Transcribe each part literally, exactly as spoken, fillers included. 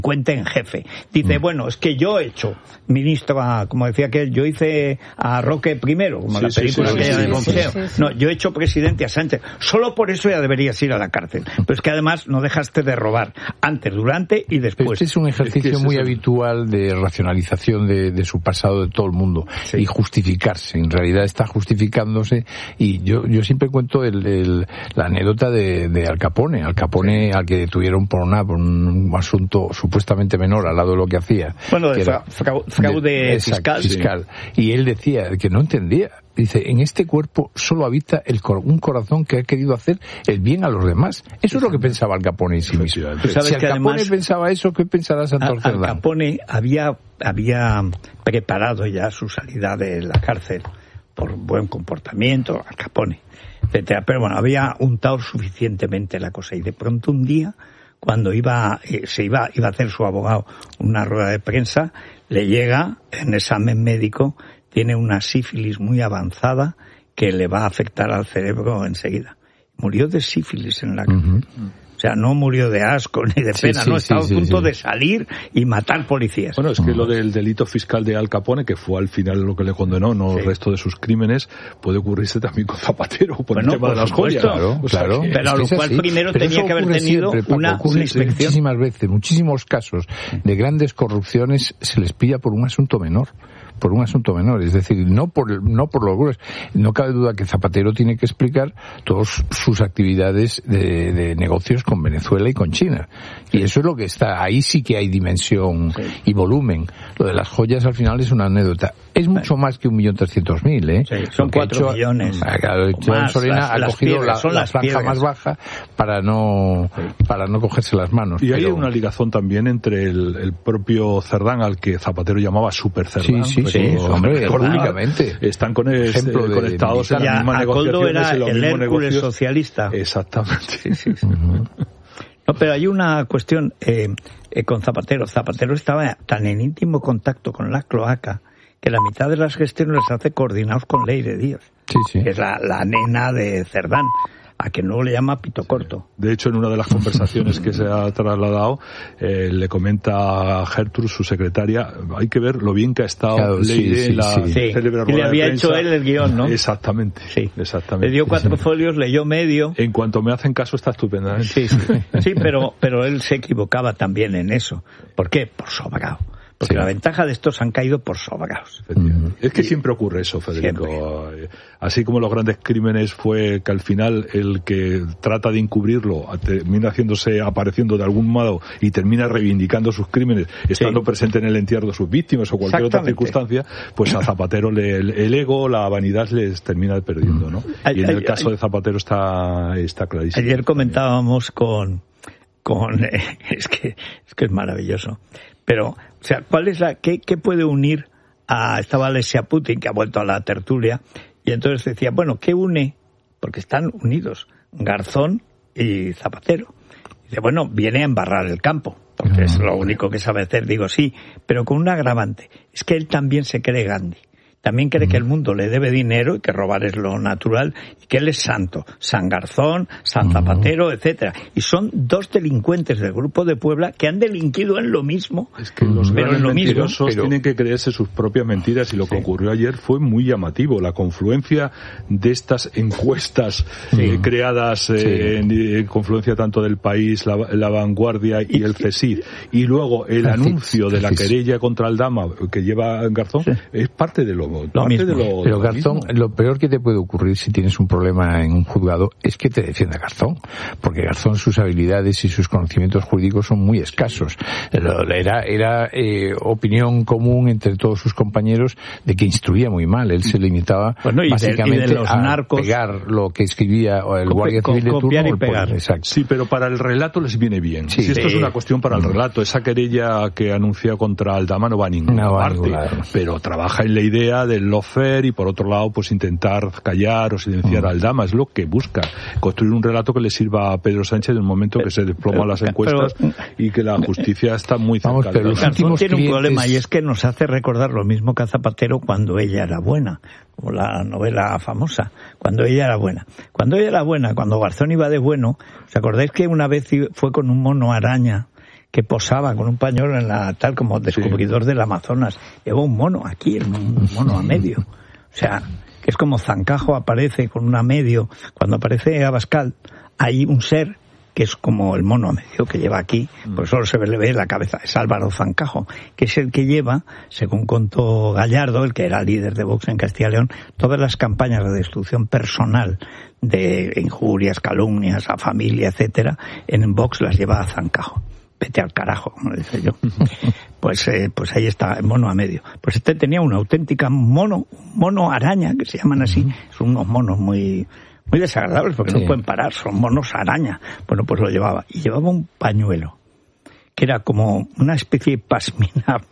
delincuente en jefe. Dice, mm. bueno, es que yo he hecho, ministro, a, como decía que yo hice a Roque primero, como sí, la película sí, sí, que sí, de sí, sí, sí, sí. No, yo he hecho presidente a Sánchez. Solo por eso ya deberías ir a la cárcel. Pero es que además no dejaste de robar antes, durante y después. Este es un ejercicio es es muy eso. habitual de racionalización de, de su pasado de todo el mundo sí. y justificarse. En realidad está justificándose y yo yo siempre cuento el, el, la anécdota de, de Al Capone. Al Capone sí. al que detuvieron por, una, por un asunto supuestamente menor al lado de lo que hacía. Bueno, de fra, fra, fraude de, fiscal. fiscal. Sí. Y él decía que no entendía. Dice, en este cuerpo solo habita el cor- un corazón que ha querido hacer el bien a los demás. Eso es lo que pensaba Al Capone en sí mismo. Si Al Capone además, pensaba eso, ¿qué pensará Santos Cerdán? Al Capone había, había preparado ya su salida de la cárcel por buen comportamiento, Al Capone, etcétera. Pero bueno, había untado suficientemente la cosa y de pronto un día, cuando iba, eh, se iba, iba a hacer su abogado una rueda de prensa, le llega en examen médico, tiene una sífilis muy avanzada que le va a afectar al cerebro enseguida. Murió de sífilis en la cárcel. Uh-huh. O sea, no murió de asco ni de pena, sí, sí, no estaba sí, a punto sí, sí. de salir y matar policías. Bueno, es que uh-huh. lo del delito fiscal de Al Capone, que fue al final lo que le condenó, no sí. el resto de sus crímenes, puede ocurrirse también con Zapatero, por bueno, el tema por de las joyas. Claro, o sea, claro. Que, pero a lo cual así. primero pero tenía que haber tenido siempre, una, Paco, una inspección. Muchísimas veces, muchísimos casos de grandes corrupciones se les pilla por un asunto menor. por un asunto menor, es decir, no por no por los gruesos. No cabe duda que Zapatero tiene que explicar todas sus actividades de, de negocios con Venezuela y con China. Y eso es lo que está, ahí sí que hay dimensión sí. y volumen. Lo de las joyas al final es una anécdota. Es mucho más que un millón trescientos mil, ¿eh? Sí, son cuatro hecho, millones. Más, Sorena las, ha las cogido piedras, la, la franja piedras. más baja para no sí. para no cogerse las manos. Y pero... hay una ligazón también entre el, el propio Cerdán, al que Zapatero llamaba Super Cerdán. Sí, sí, sí, hombre, públicamente. Están con el, Ejemplo de, conectados de en las mismas negociaciones. Era en los el mismos Hércules negocios. socialista. Exactamente. Sí, sí, sí. Uh-huh. No, pero hay una cuestión eh, eh, con Zapatero. Zapatero estaba tan en íntimo contacto con la cloaca que la mitad de las gestiones las hace coordinados con Leire Díaz, sí, sí. que es la, la nena de Cerdán, a que luego le llama Pito Corto. Sí. De hecho, en una de las conversaciones que se ha trasladado, eh, le comenta a Gertrude, su secretaria, hay que ver lo bien que ha estado claro, Leire sí, sí, en la sí. célebre sí. Y le había de hecho él el guión, ¿no? Exactamente. Sí. Exactamente. Le dio cuatro sí. folios, leyó medio. En cuanto me hacen caso, está estupendamente. Sí, sí, sí pero, pero él se equivocaba también en eso. ¿Por qué? Por sobrado. Porque sí. la ventaja de estos han caído por sobrados. Mm. Es que siempre ocurre eso, Federico. Siempre. Así como los grandes crímenes fue que al final el que trata de encubrirlo termina haciéndose, apareciendo de algún modo y termina reivindicando sus crímenes, estando sí. presente en el entierro de sus víctimas o cualquier otra circunstancia, pues a Zapatero le, el ego, la vanidad les termina perdiendo, ¿no? Y en el caso de Zapatero está, está clarísimo. Ayer comentábamos con, con eh, es que es que es maravilloso. Pero, o sea, ¿cuál es la, qué, qué puede unir a, estaba Alessia Putin, que ha vuelto a la tertulia, y entonces decía, bueno, ¿qué une? Porque están unidos, Garzón y Zapatero. Y dice, bueno, viene a embarrar el campo, porque es lo único que sabe hacer, digo, sí, pero con un agravante, es que él también se cree Gandhi. También cree que el mundo le debe dinero y que robar es lo natural y que él es santo. San Garzón, San Zapatero, etcétera. Y son dos delincuentes del Grupo de Puebla que han delinquido en lo mismo. Es que los pero grandes en lo mentirosos mismo, pero... tienen que creerse sus propias mentiras y lo que sí. ocurrió ayer fue muy llamativo. La confluencia de estas encuestas sí. eh, creadas eh, sí. en, en confluencia tanto del País, la, la Vanguardia y, y el CESID y luego el Ceci, anuncio de la Ceci. querella contra Aldama que lleva Garzón sí. es parte de lo Lo mismo. De lo, pero Garzón, lo peor que te puede ocurrir si tienes un problema en un juzgado es que te defienda Garzón, porque Garzón, sus habilidades y sus conocimientos jurídicos son muy escasos. Era, era eh, opinión común entre todos sus compañeros de que instruía muy mal. Él se limitaba bueno, y básicamente de, y de los a narcos, pegar lo que escribía el copia, guardia civil de turno. Y pegar. Pues, exacto. Sí, pero para el relato les viene bien. Sí, si esto sí. es una cuestión para el relato, esa querella que anuncia contra Aldama no va a ninguna no parte, va a ningún pero trabaja en la idea del lawfare y por otro lado pues intentar callar o silenciar mm. a Aldama, es lo que busca, construir un relato que le sirva a Pedro Sánchez en el momento pero, que se desploman las encuestas pero, y que la justicia está muy cerca. Vamos, pero los últimos tiene clientes... un problema y es que nos hace recordar lo mismo que a Zapatero cuando ella era buena, como la novela famosa, cuando ella era buena. Cuando ella era buena, cuando Garzón iba de bueno, ¿os acordáis que una vez fue con un mono araña que posaba con un pañuelo en la tal como descubridor sí. del Amazonas. Lleva un mono aquí, un mono a medio. O sea, que es como Zancajo aparece con una medio. Cuando aparece Abascal, hay un ser que es como el mono a medio que lleva aquí, pues solo se le ve la cabeza, es Álvaro Zancajo, que es el que lleva, según contó Gallardo, el que era líder de Vox en Castilla y León, todas las campañas de destrucción personal, de injurias, calumnias a familia, etcétera, en Vox las lleva a Zancajo. Vete al carajo, como dice yo. Pues eh, pues ahí está, el mono a medio. Pues este tenía una auténtica mono, mono araña, que se llaman así, son unos monos muy... muy desagradables porque sí. no pueden parar, son monos araña. Bueno, pues lo llevaba. Y llevaba un pañuelo, que era como una especie de pasmina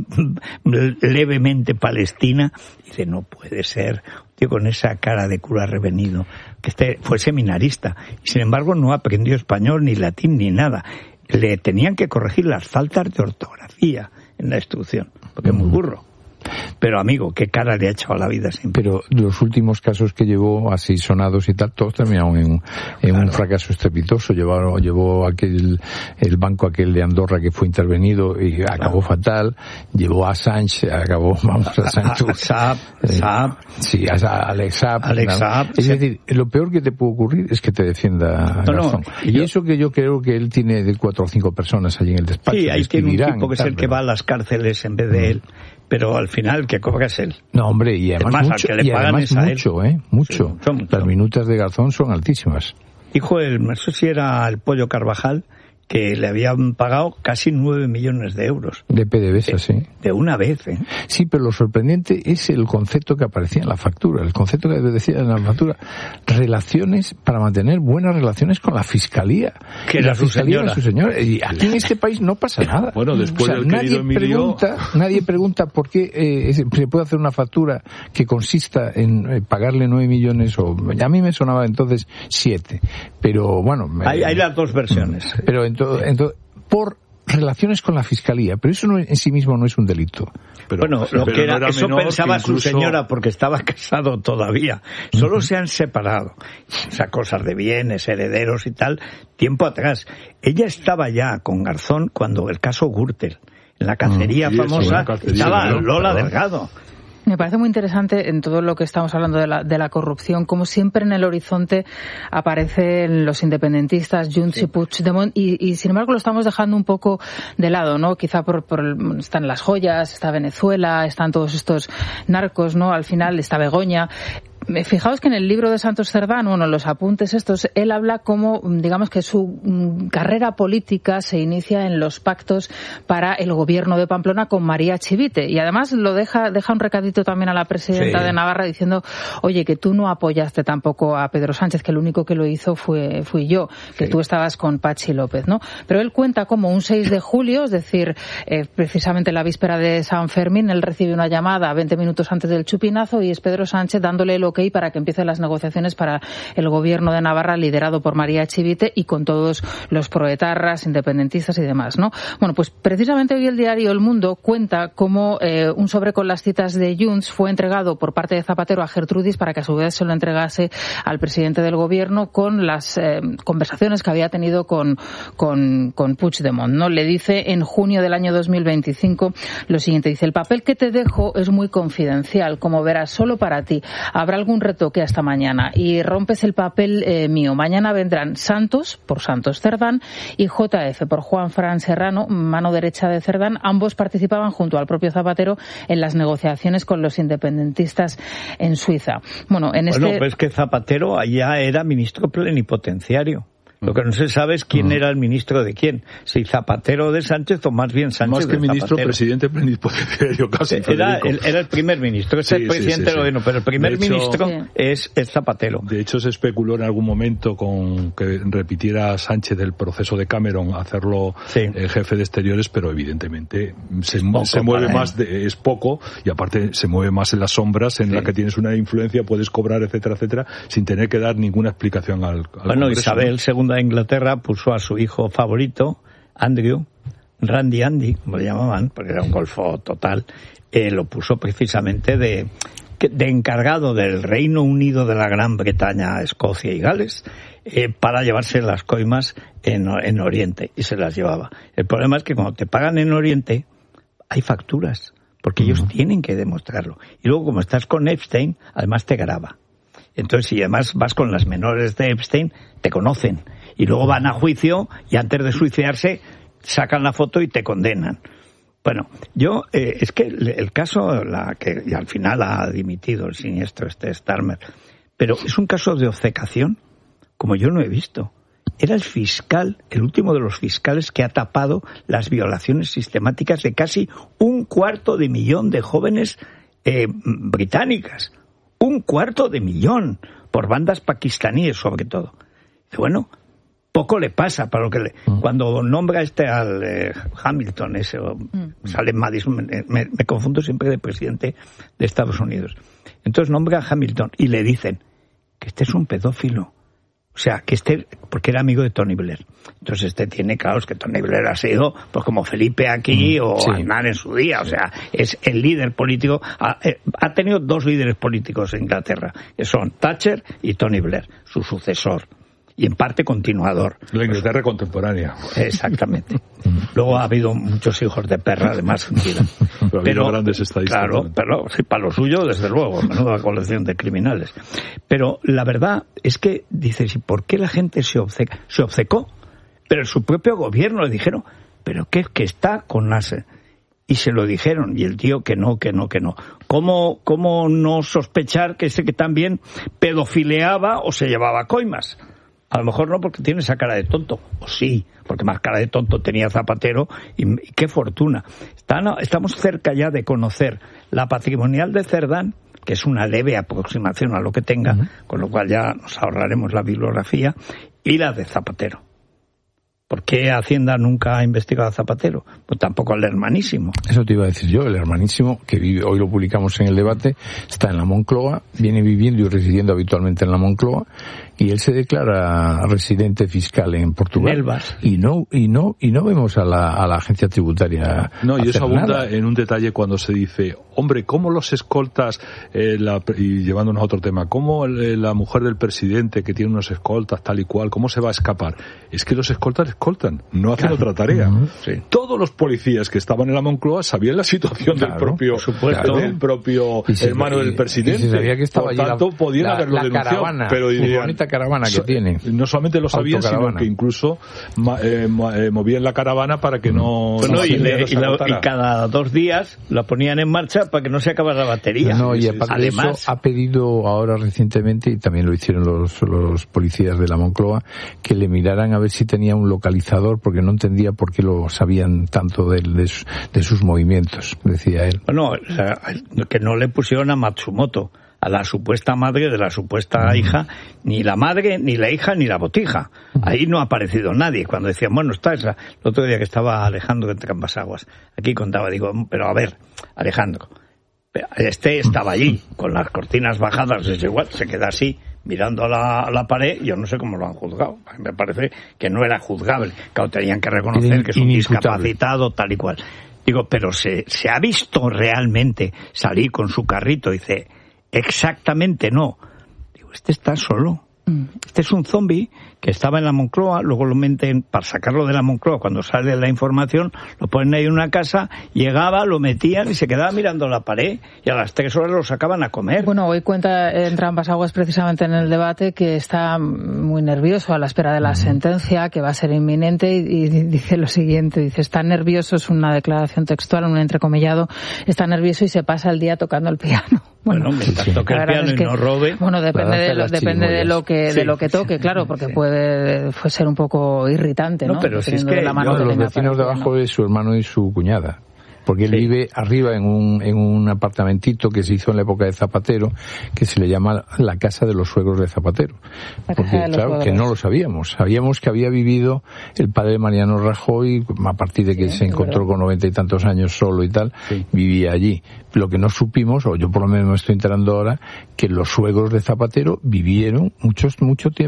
levemente palestina. Y dice, no puede ser, tío, con esa cara de cura revenido, que este fue seminarista. Y sin embargo no aprendió español, ni latín, ni nada. Le tenían que corregir las faltas de ortografía en la instrucción, porque es muy burro. Pero, amigo, qué cara le ha echado a la vida siempre. Pero los últimos casos que llevó, así sonados y tal, todos terminaron en, en claro. un fracaso estrepitoso. Llevó, llevó aquel, el banco aquel de Andorra que fue intervenido y claro. acabó fatal. Llevó a Sánchez, acabó, vamos, a Sánchez. A Saab, Saab. Sí, a Alex Saab. Alex Saab. Es decir, lo peor que te puede ocurrir es que te defienda no, Garzón. No, y yo, eso que yo creo que él tiene de cuatro o cinco personas allí en el despacho. Sí, hay tiene un tipo que es el que va a las cárceles en vez de mm. él. Pero al final el que cobra es él. No, hombre, y además, más, mucho, y además mucho, ¿eh? Mucho. Sí, mucho, mucho. Las minutas de Garzón son altísimas. Dijo el, no sé si era el Pollo Carvajal, que le habían pagado casi nueve millones de euros. De P D V S A, sí. De una vez, ¿eh? Sí, pero lo sorprendente es el concepto que aparecía en la factura, el concepto que decía en la factura, relaciones, para mantener buenas relaciones con la Fiscalía. Que era la su Fiscalía señora. Era su señora. Y aquí en este país no pasa nada. Bueno, después o sea, del nadie querido Emilio... pregunta, nadie pregunta por qué eh, se puede hacer una factura que consista en eh, pagarle nueve millones, o a mí me sonaba entonces siete. Pero bueno... Hay, eh, hay las dos versiones. Pero entonces, entonces por relaciones con la Fiscalía, pero eso no, en sí mismo no es un delito. Pero, bueno, lo pero que era, no era eso pensaba incluso... su señora porque estaba casado todavía. Solo uh-huh. se han separado. O sea, cosas de bienes, herederos y tal, tiempo atrás. Ella estaba ya con Garzón cuando el caso Gürtel, en la cacería uh-huh. famosa, sí, cacería, estaba ¿no? Lola claro. Delgado. Me parece muy interesante en todo lo que estamos hablando de la, de la corrupción, como siempre en el horizonte aparecen los independentistas, Junts sí. y Puigdemont, y, y sin embargo lo estamos dejando un poco de lado, ¿no? Quizá por, por el, están las joyas, está Venezuela, están todos estos narcos, ¿no? Al final está Begoña. Fijaos que en el libro de Santos Cerdán, bueno, los apuntes estos, él habla como, digamos que su carrera política se inicia en los pactos para el gobierno de Pamplona con María Chivite. Y además lo deja, deja un recadito también a la presidenta sí. de Navarra diciendo, oye, que tú no apoyaste tampoco a Pedro Sánchez, que el único que lo hizo fue, fui yo, que sí. tú estabas con Pachi López, ¿no? Pero él cuenta como un seis de julio, es decir, eh, precisamente la víspera de San Fermín, él recibe una llamada veinte minutos antes del chupinazo y es Pedro Sánchez dándole el ok para que empiecen las negociaciones para el gobierno de Navarra liderado por María Chivite y con todos los proetarras, independentistas y demás, ¿no? Bueno, pues precisamente hoy el diario El Mundo cuenta cómo eh, un sobre con las citas de Junts fue entregado por parte de Zapatero a Gertrudis para que a su vez se lo entregase al presidente del gobierno con las eh, conversaciones que había tenido con, con, con Puigdemont, ¿no? Le dice en junio del año dos mil veinticinco lo siguiente, dice, el papel que te dejo es muy confidencial, como verás, solo para ti. Habrá algún retoque hasta mañana y rompes el papel eh, mío. Mañana vendrán Santos, por Santos Cerdán, y J F, por Juan Fran Serrano, mano derecha de Cerdán. Ambos participaban junto al propio Zapatero en las negociaciones con los independentistas en Suiza. Bueno, en bueno, este... pues que Zapatero allá era ministro plenipotenciario. Lo que no se sabe es quién uh-huh. era el ministro de quién. Si Zapatero de Sánchez o más bien Sánchez más que de ministro, Zapatero. Presidente plenipotenciario casi. Era el, era el primer ministro. Es sí, el presidente, sí, sí, sí. Bueno, pero el primer hecho, ministro sí. es, es Zapatero. De hecho, se especuló en algún momento con que repitiera Sánchez el proceso de Cameron, hacerlo sí. el jefe de exteriores, pero evidentemente se, poco, se mueve más, de, es poco, y aparte se mueve más en las sombras, en sí. la que tienes una influencia, puedes cobrar, etcétera, etcétera, sin tener que dar ninguna explicación al, al Bueno, Congreso, Isabel ¿no? segunda de Inglaterra puso a su hijo favorito, Andrew, Randy Andy, como le llamaban, porque era un golfo total, eh, lo puso precisamente de de encargado del Reino Unido de la Gran Bretaña, Escocia y Gales, eh, para llevarse las coimas en, en Oriente, y se las llevaba. El problema es que cuando te pagan en Oriente, hay facturas, porque uh-huh. ellos tienen que demostrarlo. Y luego, como estás con Epstein, además te graba. Entonces, si además vas con las menores de Epstein, te conocen. Y luego van a juicio y antes de suicidarse sacan la foto y te condenan. Bueno, yo, eh, es que el, el caso, la que y al final ha dimitido el siniestro este Starmer, pero es un caso de obcecación como yo no he visto. Era el fiscal, el último de los fiscales que ha tapado las violaciones sistemáticas de casi un cuarto de millón de jóvenes eh, británicas. Un cuarto de millón, por bandas pakistaníes sobre todo. Y bueno, poco le pasa para lo que le... Mm. Cuando nombra este al eh, Hamilton, ese, mm. sale Madison, me, me, me confundo siempre de presidente de Estados Unidos. Entonces nombra a Hamilton y le dicen que este es un pedófilo. O sea, que este, porque era amigo de Tony Blair. Entonces este tiene, claro, es que Tony Blair ha sido, pues como Felipe aquí mm, o sí. Aznar en su día. O sea, es el líder político. Ha, eh, ha tenido dos líderes políticos en Inglaterra, que son Thatcher y Tony Blair, su sucesor. Y en parte continuador. La Inglaterra pues, contemporánea. Exactamente. Luego ha habido muchos hijos de perra, además. Pero, pero grandes estadísticas. Claro, pero sí, para lo suyo, desde luego, menuda colección de criminales. Pero la verdad es que, dices, ¿y por qué la gente se obceca? Se obcecó, pero su propio gobierno le dijeron, pero qué, que está con las... Y se lo dijeron, y el tío que no, que no, que no. ¿Cómo, cómo no sospechar que ese que también pedofileaba o se llevaba coimas? A lo mejor no porque tiene esa cara de tonto, o sí, porque más cara de tonto tenía Zapatero, y, y qué fortuna. Están, estamos cerca ya de conocer la patrimonial de Cerdán, que es una leve aproximación a lo que tenga, uh-huh. con lo cual ya nos ahorraremos la bibliografía, y la de Zapatero. ¿Por qué Hacienda nunca ha investigado a Zapatero? Pues tampoco al hermanísimo. Eso te iba a decir yo, el hermanísimo, que vive, hoy lo publicamos en el debate, está en la Moncloa, viene viviendo y residiendo habitualmente en la Moncloa, y él se declara residente fiscal en Portugal. En Elvas. Y no, y no, y no vemos a la, a la agencia tributaria. No, y eso abunda nada. En un detalle cuando se dice, hombre, ¿cómo los escoltas, eh, la, y llevándonos a otro tema, cómo eh, la mujer del presidente que tiene unos escoltas tal y cual, cómo se va a escapar? Es que los escoltas escoltan, no hacen claro. otra tarea. Uh-huh. Sí. Todos los policías que estaban en la Moncloa sabían la situación claro, del propio, supuesto, del propio si, hermano y, del presidente. Y se sabía que estaba Por tanto, la, podían la, haberlo la denunciado. Caravana, pero dirían, caravana que so, tiene. No solamente lo sabían, sino que incluso ma, eh, eh, movían la caravana para que no... Bueno, no y, le, y, la, y cada dos días la ponían en marcha para que no se acabara la batería. No, y aparte de eso, ha pedido ahora recientemente, y también lo hicieron los, los policías de la Moncloa, que le miraran a ver si tenía un localizador, porque no entendía por qué lo sabían tanto de, de, sus, de sus movimientos, decía él. Bueno, que no le pusieron a Matsumoto, a la supuesta madre de la supuesta uh-huh. hija, ni la madre, ni la hija, ni la botija. Uh-huh. Ahí no ha aparecido nadie. Cuando decían, bueno, está esa. El otro día que estaba Alejandro de Cambasaguas, aquí contaba, digo, pero a ver, Alejandro, este estaba allí, con las cortinas bajadas, es igual, se queda así, mirando a la, a la pared, yo no sé cómo lo han juzgado. Me parece que no era juzgable. Claro, tenían que reconocer que es un discapacitado, tal y cual. Digo, pero se, se ha visto realmente salir con su carrito, dice... Exactamente no. Digo, este está solo. Este es un zombi que estaba en la Moncloa, luego lo meten para sacarlo de la Moncloa. Cuando sale la información, lo ponen ahí en una casa, llegaba, lo metían y se quedaba mirando la pared y a las tres horas lo sacaban a comer. Bueno, hoy cuenta en Trampas Aguas precisamente en el debate que está muy nervioso a la espera de la sentencia, que va a ser inminente, y, y dice lo siguiente, dice, está nervioso, es una declaración textual, un entrecomillado, está nervioso y se pasa el día tocando el piano. Bueno, bueno mientras sí, toque el piano es que, y no robe. Bueno, depende de lo, depende de lo que sí, de lo que toque, claro, porque sí. puede, puede ser un poco irritante, ¿no? No, pero si es que la mano no, los vecinos de abajo es su hermano y su cuñada. Porque él sí. vive arriba en un, en un apartamentito que se hizo en la época de Zapatero, que se le llama la casa de los suegros de Zapatero. La Porque, casa de los claro, suegros. que no lo sabíamos. Sabíamos que había vivido el padre de Mariano Rajoy, a partir de que sí, se encontró con noventa y tantos años solo y tal, sí. vivía allí. Lo que no supimos, o yo por lo menos me estoy enterando ahora, que los suegros de Zapatero vivieron muchos, mucho tiempo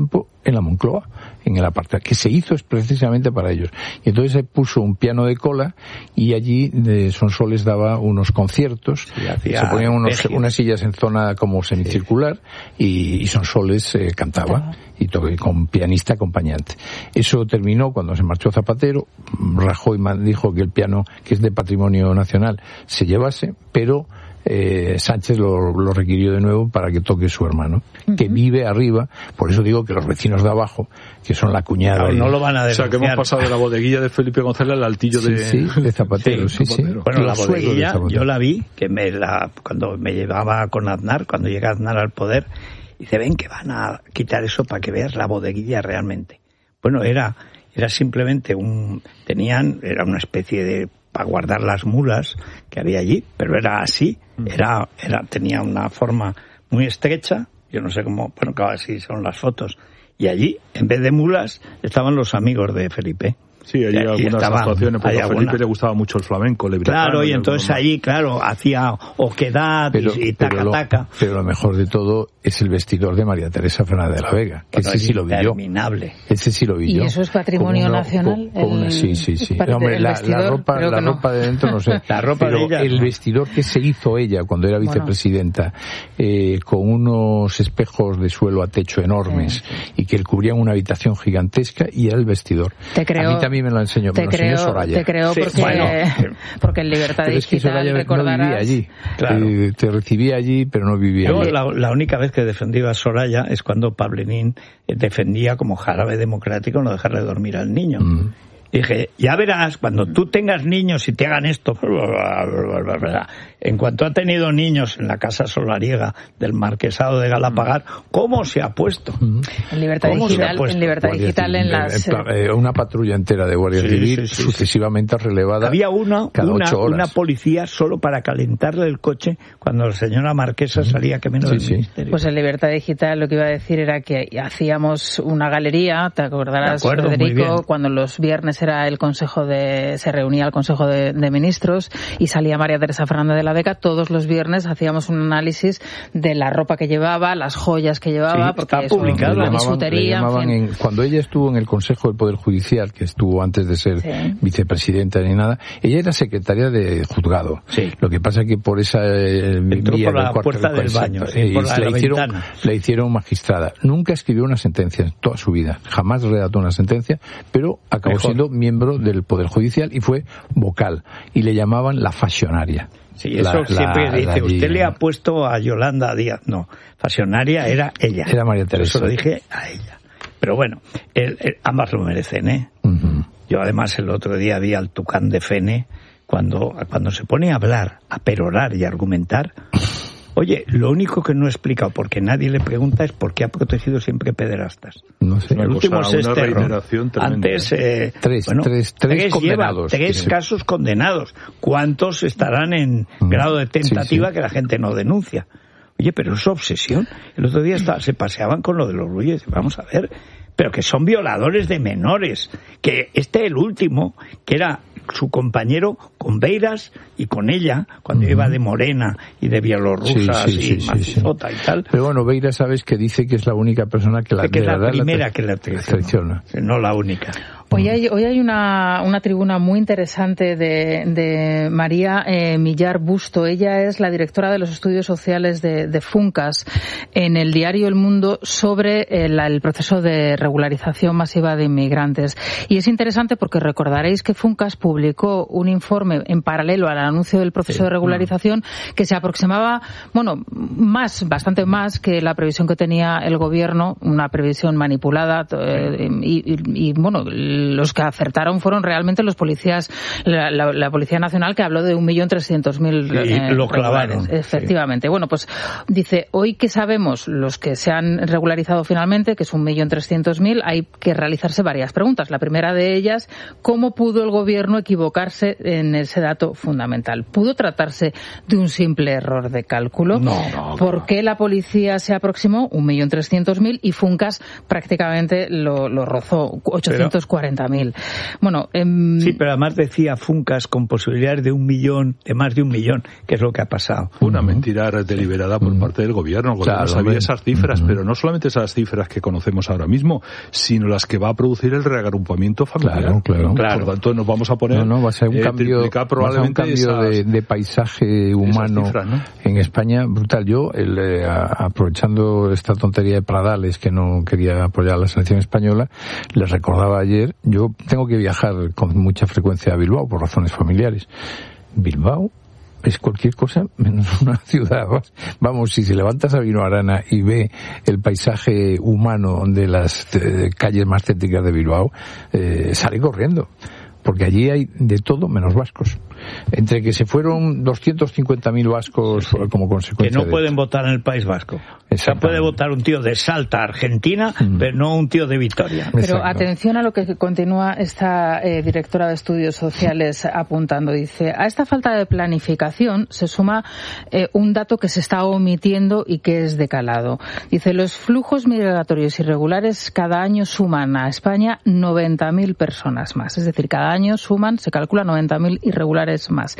en la Moncloa, en el apartado, que se hizo precisamente para ellos. Y entonces se puso un piano de cola y allí de Sonsoles daba unos conciertos, sí, se ponían unos, unas sillas en zona como semicircular, sí. y, y Sonsoles eh, cantaba, y toqué con pianista acompañante. Eso terminó cuando se marchó Zapatero. Rajoy dijo que el piano, que es de patrimonio nacional, se llevase, pero Eh, Sánchez lo, lo requirió de nuevo para que toque su hermano, uh-huh. que vive arriba. Por eso digo que los vecinos de abajo, que son la cuñada, claro, y, no lo van a denunciar. O sea, que hemos pasado de la bodeguilla de Felipe González al altillo de, sí, sí, de Zapatero. Sí, sí, sí. Bueno, la bodeguilla yo la vi, que me la cuando me llevaba con Aznar, cuando llega Aznar al poder, dice, ven que van a quitar eso para que veas la bodeguilla realmente. Bueno, era era simplemente un tenían era una especie de para guardar las mulas que había allí, pero era así, era, era, tenía una forma muy estrecha, yo no sé cómo, bueno, claro, así son las fotos, y allí, en vez de mulas, estaban los amigos de Felipe. Sí, allí hay algunas estaban, actuaciones, porque a Felipe alguna... le gustaba mucho el flamenco. Le claro, y entonces alguna... allí, claro, hacía oquedad pero, y, y taca, pero lo, taca. Pero lo mejor de todo es el vestidor de María Teresa Fernández de la Vega, que bueno, ese sí lo vi yo. Ese sí lo vi yo. ¿Y eso es patrimonio una, nacional? Con, con una, sí, sí, sí. No, hombre, la, vestidor, la ropa, la no. ropa de dentro no sé. La ropa pero de ella, el no. vestidor que se hizo ella cuando era vicepresidenta, bueno. eh, con unos espejos de suelo a techo enormes, sí. y que cubrían una habitación gigantesca, y era el vestidor. Te creo, a mí también me lo enseñó. Te creo, Soraya. te creo porque, sí, bueno, porque en Libertad pero es que Digital Soraya recordarás... no vivía allí. Claro. Eh, te recibía allí, pero no vivía Yo allí. La, la única vez que defendí a Soraya es cuando Pablenín defendía como jarabe democrático no dejarle dormir al niño. Mm. Dije, ya verás, cuando tú tengas niños y te hagan esto, en cuanto ha tenido niños en la casa solariega del marquesado de Galapagar, ¿cómo se ha puesto? En Libertad Digital, en Libertad Digital, en las... Eh, una patrulla entera de Guardia sí, Civil, sí, sí, sucesivamente sí. relevada. Había una, cada una, ocho horas. una policía solo para calentarle el coche cuando la señora marquesa salía camino del sí, ministerio. Pues en Libertad Digital lo que iba a decir era que hacíamos una galería, te acordarás, de acuerdo, Federico, cuando los viernes era el consejo de, se reunía el Consejo de, de Ministros y salía María Teresa Fernández de la Vega. Todos los viernes hacíamos un análisis de la ropa que llevaba, las joyas que llevaba, sí, porque está publicado. la bisutería. En fin. en, cuando ella estuvo en el Consejo del Poder Judicial, que estuvo antes de ser sí. vicepresidenta ni nada, ella era secretaria de juzgado. Sí. Lo que pasa es que por esa eh, entró vía por la puerta del baño, sí, eh, por la, la, la hicieron, ventana. la hicieron magistrada. Nunca escribió una sentencia en toda su vida, jamás redactó una sentencia, pero acabó Mejor. siendo miembro del Poder Judicial y fue vocal, y le llamaban la Fasionaria. Sí, eso la, siempre la, dice, la, usted le ha puesto a Yolanda Díaz. No, Fasionaria era ella. Era María Teresa. Eso lo dije a ella. Pero bueno, el, el, ambas lo merecen, ¿eh? Uh-huh. Yo además el otro día vi al Tucán de Fene, cuando, cuando se pone a hablar, a perorar y a argumentar. Oye, lo único que no he explicado, porque nadie le pregunta, es por qué ha protegido siempre pederastas. No sé. El último es este. Antes, eh, tres, bueno, tres, tres, tres condenados. Lleva, tres casos condenados. ¿Cuántos estarán en mm. grado de tentativa sí, sí. que la gente no denuncia? Oye, pero es obsesión. El otro día estaba, se paseaban con lo de los Ruyes. Vamos a ver, pero que son violadores de menores. Que este, el último, que era su compañero con Beiras y con ella, cuando uh-huh. iba de morena y de bielorrusas sí, sí, y sí, macizota sí, sí. y tal. Pero bueno, Beiras sabes que dice que es la única persona que la, que es la verdad, primera la que la traiciona, no la única. Hoy hay, hoy hay una, una tribuna muy interesante de, de María eh, Millar Busto. Ella es la directora de los estudios sociales de, de Funcas en el diario El Mundo sobre el, el proceso de regularización masiva de inmigrantes. Y es interesante porque recordaréis que Funcas publicó un informe en paralelo al anuncio del proceso sí. de regularización que se aproximaba, bueno, más, bastante más que la previsión que tenía el gobierno, una previsión manipulada eh, y, y, y, bueno, los que acertaron fueron realmente los policías, la, la, la Policía Nacional, que habló de un millón trescientos mil eh, lo clavaron. Efectivamente. Sí. Bueno, pues dice, hoy que sabemos los que se han regularizado finalmente, que es un millón trescientos mil, hay que realizarse varias preguntas. La primera de ellas, ¿cómo pudo el gobierno equivocarse en ese dato fundamental? ¿Pudo tratarse de un simple error de cálculo? No, no. ¿Por qué la policía se aproximó un millón trescientos mil y Funcas prácticamente lo, lo rozó, ochocientos cuarenta? cuarenta mil. Bueno, eh, sí, pero además decía Funcas con posibilidades de un millón, de más de un millón, que es lo que ha pasado. Una mentira deliberada por parte del gobierno. El gobierno Claro, sabía hombre. esas cifras, Uh-huh. pero no solamente esas cifras que conocemos ahora mismo, sino las que va a producir el reagrupamiento familiar. Claro, claro. Claro. Por lo tanto, nos vamos a poner No, no, va a ser un eh, cambio, triplicar va a ser un probablemente cambio esas, de, de paisaje humano cifras, ¿no? en España brutal. Yo, el, eh, a- aprovechando esta tontería de Pradales, que no quería apoyar a la selección española, les recordaba ayer, yo tengo que viajar con mucha frecuencia a Bilbao por razones familiares. Bilbao es cualquier cosa menos una ciudad. Vamos, si se levanta Sabino Arana y ve el paisaje humano de las eh, calles más céntricas de Bilbao, eh, sale corriendo. Porque allí hay de todo menos vascos. Entre que se fueron doscientos cincuenta mil vascos sí, sí. como que consecuencia no de pueden esto. votar en el País Vasco. O sea, puede votar un tío de Salta, Argentina, mm. pero no un tío de Vitoria. Pero Exacto. atención a lo que continúa esta eh, directora de Estudios Sociales apuntando. Dice, a esta falta de planificación se suma eh, un dato que se está omitiendo y que es de calado. Dice, los flujos migratorios irregulares cada año suman a España noventa mil personas más. Es decir, cada año suman, se calcula noventa mil irregulares más.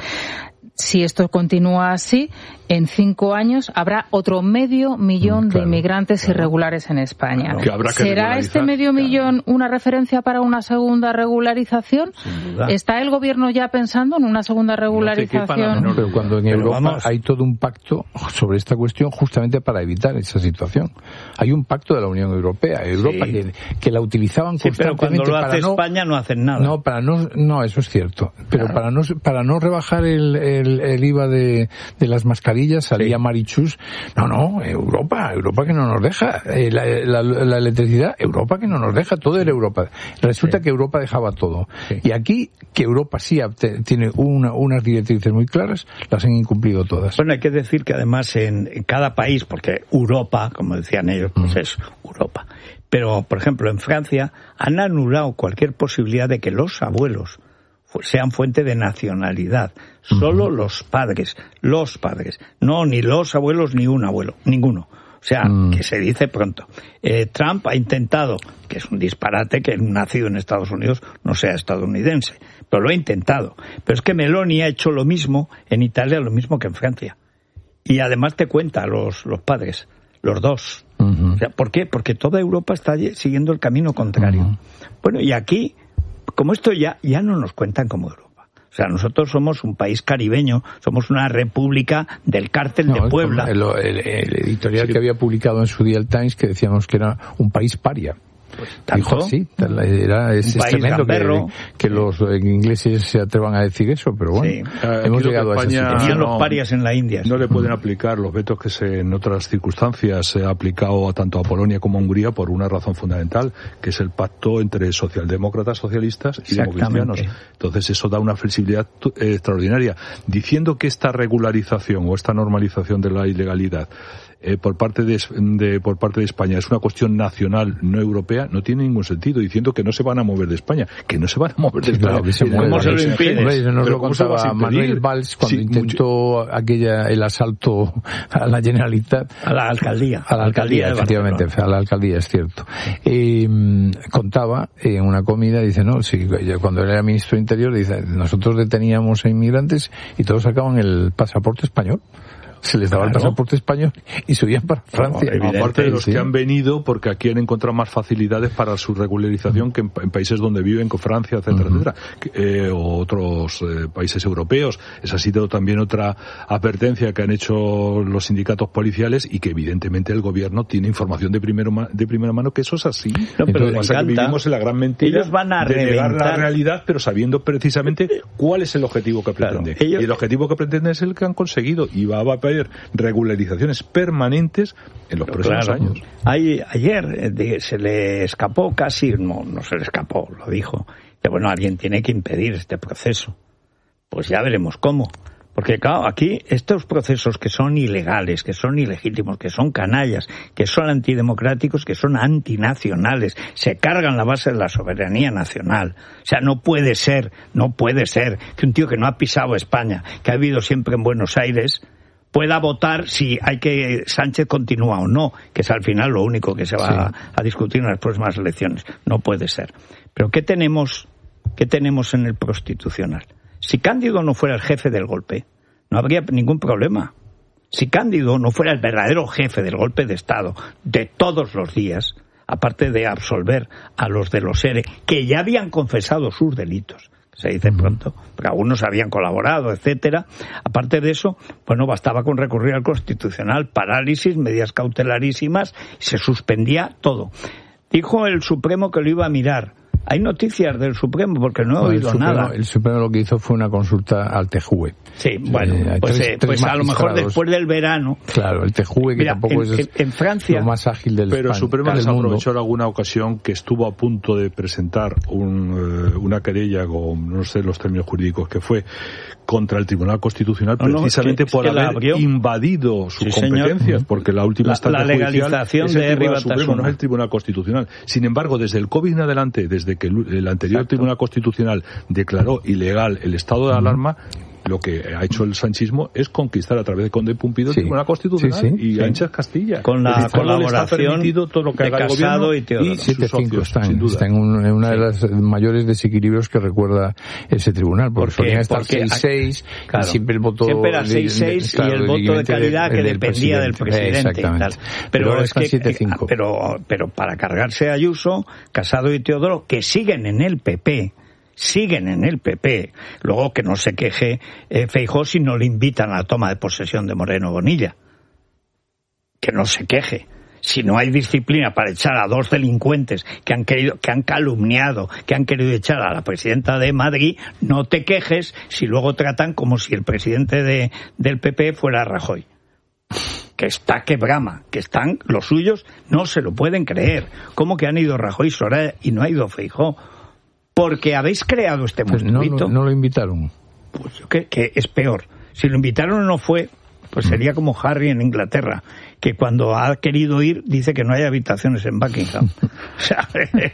Si esto continúa así, en cinco años habrá otro medio millón claro, de inmigrantes claro. irregulares en España. Claro, que habrá que ¿Será este medio claro. millón una referencia para una segunda regularización? Sin duda. ¿Está el gobierno ya pensando en una segunda regularización? No, pero cuando en pero Europa vamos. hay todo un pacto sobre esta cuestión justamente para evitar esa situación. Hay un pacto de la Unión Europea, Europa Sí. que, que la utilizaban Sí, pero constantemente cuando lo para hace no, España no hacen nada. No, para no, no, eso es cierto. Pero Claro. para no, para no rebajar el, el, el I V A de, de las mascarillas, salía Sí. Marichus, no, no, Europa, Europa que no nos deja, eh, la, la, la electricidad, Europa que no nos deja, todo era Europa. Resulta Sí. que Europa dejaba todo. Sí. Y aquí, que Europa sí te, tiene una, unas directrices muy claras, las han incumplido todas. Bueno, hay que decir que además en, en cada país, porque Europa, como decían ellos, pues Mm. es Europa. Pero, por ejemplo, en Francia han anulado cualquier posibilidad de que los abuelos fu- sean fuente de nacionalidad. Solo Mm. los padres, los padres. No, ni los abuelos ni un abuelo, ninguno. O sea, Mm. que se dice pronto. Eh, Trump ha intentado, que es un disparate que un nacido en Estados Unidos no sea estadounidense, pero lo ha intentado. Pero es que Meloni ha hecho lo mismo en Italia, lo mismo que en Francia. Y además te cuenta los, los padres, los dos. Uh-huh. O sea, ¿por qué? Porque toda Europa está siguiendo el camino contrario. Uh-huh. Bueno, y aquí, como esto ya, ya no nos cuentan como Europa. O sea, nosotros somos un país caribeño, somos una república del cártel No, de Puebla. El, el, el editorial Sí. que había publicado en su día el Times que decíamos que era un país paria. Pues, Dijo tanto, así, era, es, un es país tremendo que, gamberro. que los ingleses se atrevan a decir eso, pero bueno, Sí. Eh, hemos aquí lo que llegado a esa España- situación. Tenían no, los parias en la India. No le pueden aplicar los vetos que se, en otras circunstancias se ha aplicado tanto a Polonia como a Hungría por una razón fundamental, que es el pacto entre socialdemócratas, socialistas y Exactamente. democristianos. Entonces eso da una flexibilidad eh, extraordinaria. Diciendo que esta regularización o esta normalización de la ilegalidad eh, por parte de, de por parte de España es una cuestión nacional, no europea, no tiene ningún sentido. Diciendo que no se van a mover de España, que no se van a mover de Sí, España. claro, que se Eh, mueven. ¿Cómo se lo impides? Hombre, eso nos Pero lo ¿cómo se lo vas contaba a impedir? Manuel Valls cuando Sí, intentó aquella el asalto a la Generalitat. A la alcaldía. A la alcaldía, de efectivamente, Barcelona. a la alcaldía, es cierto. Eh, contaba en una comida, dice, no, sí, yo cuando era ministro de Interior, dice, nosotros deteníamos a inmigrantes y todos sacaban el pasaporte español. Se les daba Claro. el pasaporte español y subían para Francia. No, evidente, Aparte de los sí. que han venido porque aquí han encontrado más facilidades para su regularización que en, en países donde viven, como Francia, etcétera, Uh-huh. etcétera, que, eh, o otros eh, países europeos. Esa ha sido también otra advertencia que han hecho los sindicatos policiales y que evidentemente el gobierno tiene información de, primero ma- de primera mano que eso es así. No, pero Lo que me pasa es que encanta. vivimos en la gran mentira Ellos van a de negar la reventar. realidad, pero sabiendo precisamente cuál es el objetivo que Claro, pretende. ellos- Y el objetivo que pretende es el que han conseguido y va a haber regularizaciones permanentes en los próximos Claro. años. Hay, ayer eh, de- se le escapó casi, no, no se le escapó, lo dijo, que bueno, alguien tiene que impedir este proceso. Pues ya veremos cómo. Porque claro, aquí estos procesos que son ilegales, que son ilegítimos, que son canallas, que son antidemocráticos, que son antinacionales, se cargan la base de la soberanía nacional. O sea, no puede ser, no puede ser que un tío que no ha pisado España, que ha vivido siempre en Buenos Aires, pueda votar si hay que Sánchez continúa o no, que es al final lo único que se va Sí. a, a discutir en las próximas elecciones. No puede ser. Pero ¿qué tenemos, qué tenemos en el Constitucional? Si Cándido no fuera el jefe del golpe, no habría ningún problema. Si Cándido no fuera el verdadero jefe del golpe de Estado de todos los días, aparte de absolver a los de los E R E, que ya habían confesado sus delitos, se dice pronto, porque algunos habían colaborado, etcétera. Aparte de eso, pues no bastaba con recurrir al Constitucional, parálisis, medidas cautelarísimas, se suspendía todo. Dijo el Supremo que lo iba a mirar. Hay noticias del Supremo porque no he no, oído el Supremo, nada. El Supremo lo que hizo fue una consulta al T J U E. Sí, bueno, eh, pues, tres, eh, tres pues a lo mejor después del verano. Claro, el T J U E que Mira, en, tampoco es en, en Francia, lo más ágil del Pero el Supremo les aprovechó en alguna ocasión que estuvo a punto de presentar un, uh, una querella con, no sé los términos jurídicos que fue, contra el Tribunal Constitucional, no, precisamente no, es que, por es que haber invadido sus sí, competencias, señor. Porque la última instancia la legalización judicial de es el Tribunal Supremo, Supremo, no es el Tribunal Constitucional. Sin embargo, desde el COVID en adelante, desde que el, el anterior Exacto. Tribunal Constitucional declaró ilegal el estado de alarma, lo que ha hecho el sanchismo es conquistar a través de Conde Pumpido sí. el Tribunal Constitucional sí, sí, y sí. anchas Castilla. Con la colaboración todo lo que de haga Casado el y Teodoro. siete cinco están, está en, un, en una sí. de las mayores desequilibrios que recuerda ese tribunal, porque, porque solían estar seis seis claro, y siempre el voto... Siempre era seis seis claro, y el voto de calidad de, que del dependía del presidente. Y tal. Pero, pero, es que, siete cinco. Pero, pero para cargarse a Ayuso, Casado y Teodoro, que siguen en el P P, siguen en el P P, luego que no se queje eh, Feijóo si no le invitan a la toma de posesión de Moreno Bonilla, que no se queje. Si no hay disciplina para echar a dos delincuentes que han querido, que han calumniado, que han querido echar a la presidenta de Madrid, no te quejes si luego tratan como si el presidente de, del P P fuera Rajoy. Que está que brama, que están los suyos, no se lo pueden creer. ¿Cómo que han ido Rajoy y Soraya y no ha ido Feijóo? Porque habéis creado este pues monstruito. No, no lo invitaron. Pues que, que es peor. Si lo invitaron no fue, pues sería como Harry en Inglaterra, que cuando ha querido ir dice que no hay habitaciones en Buckingham. O sea,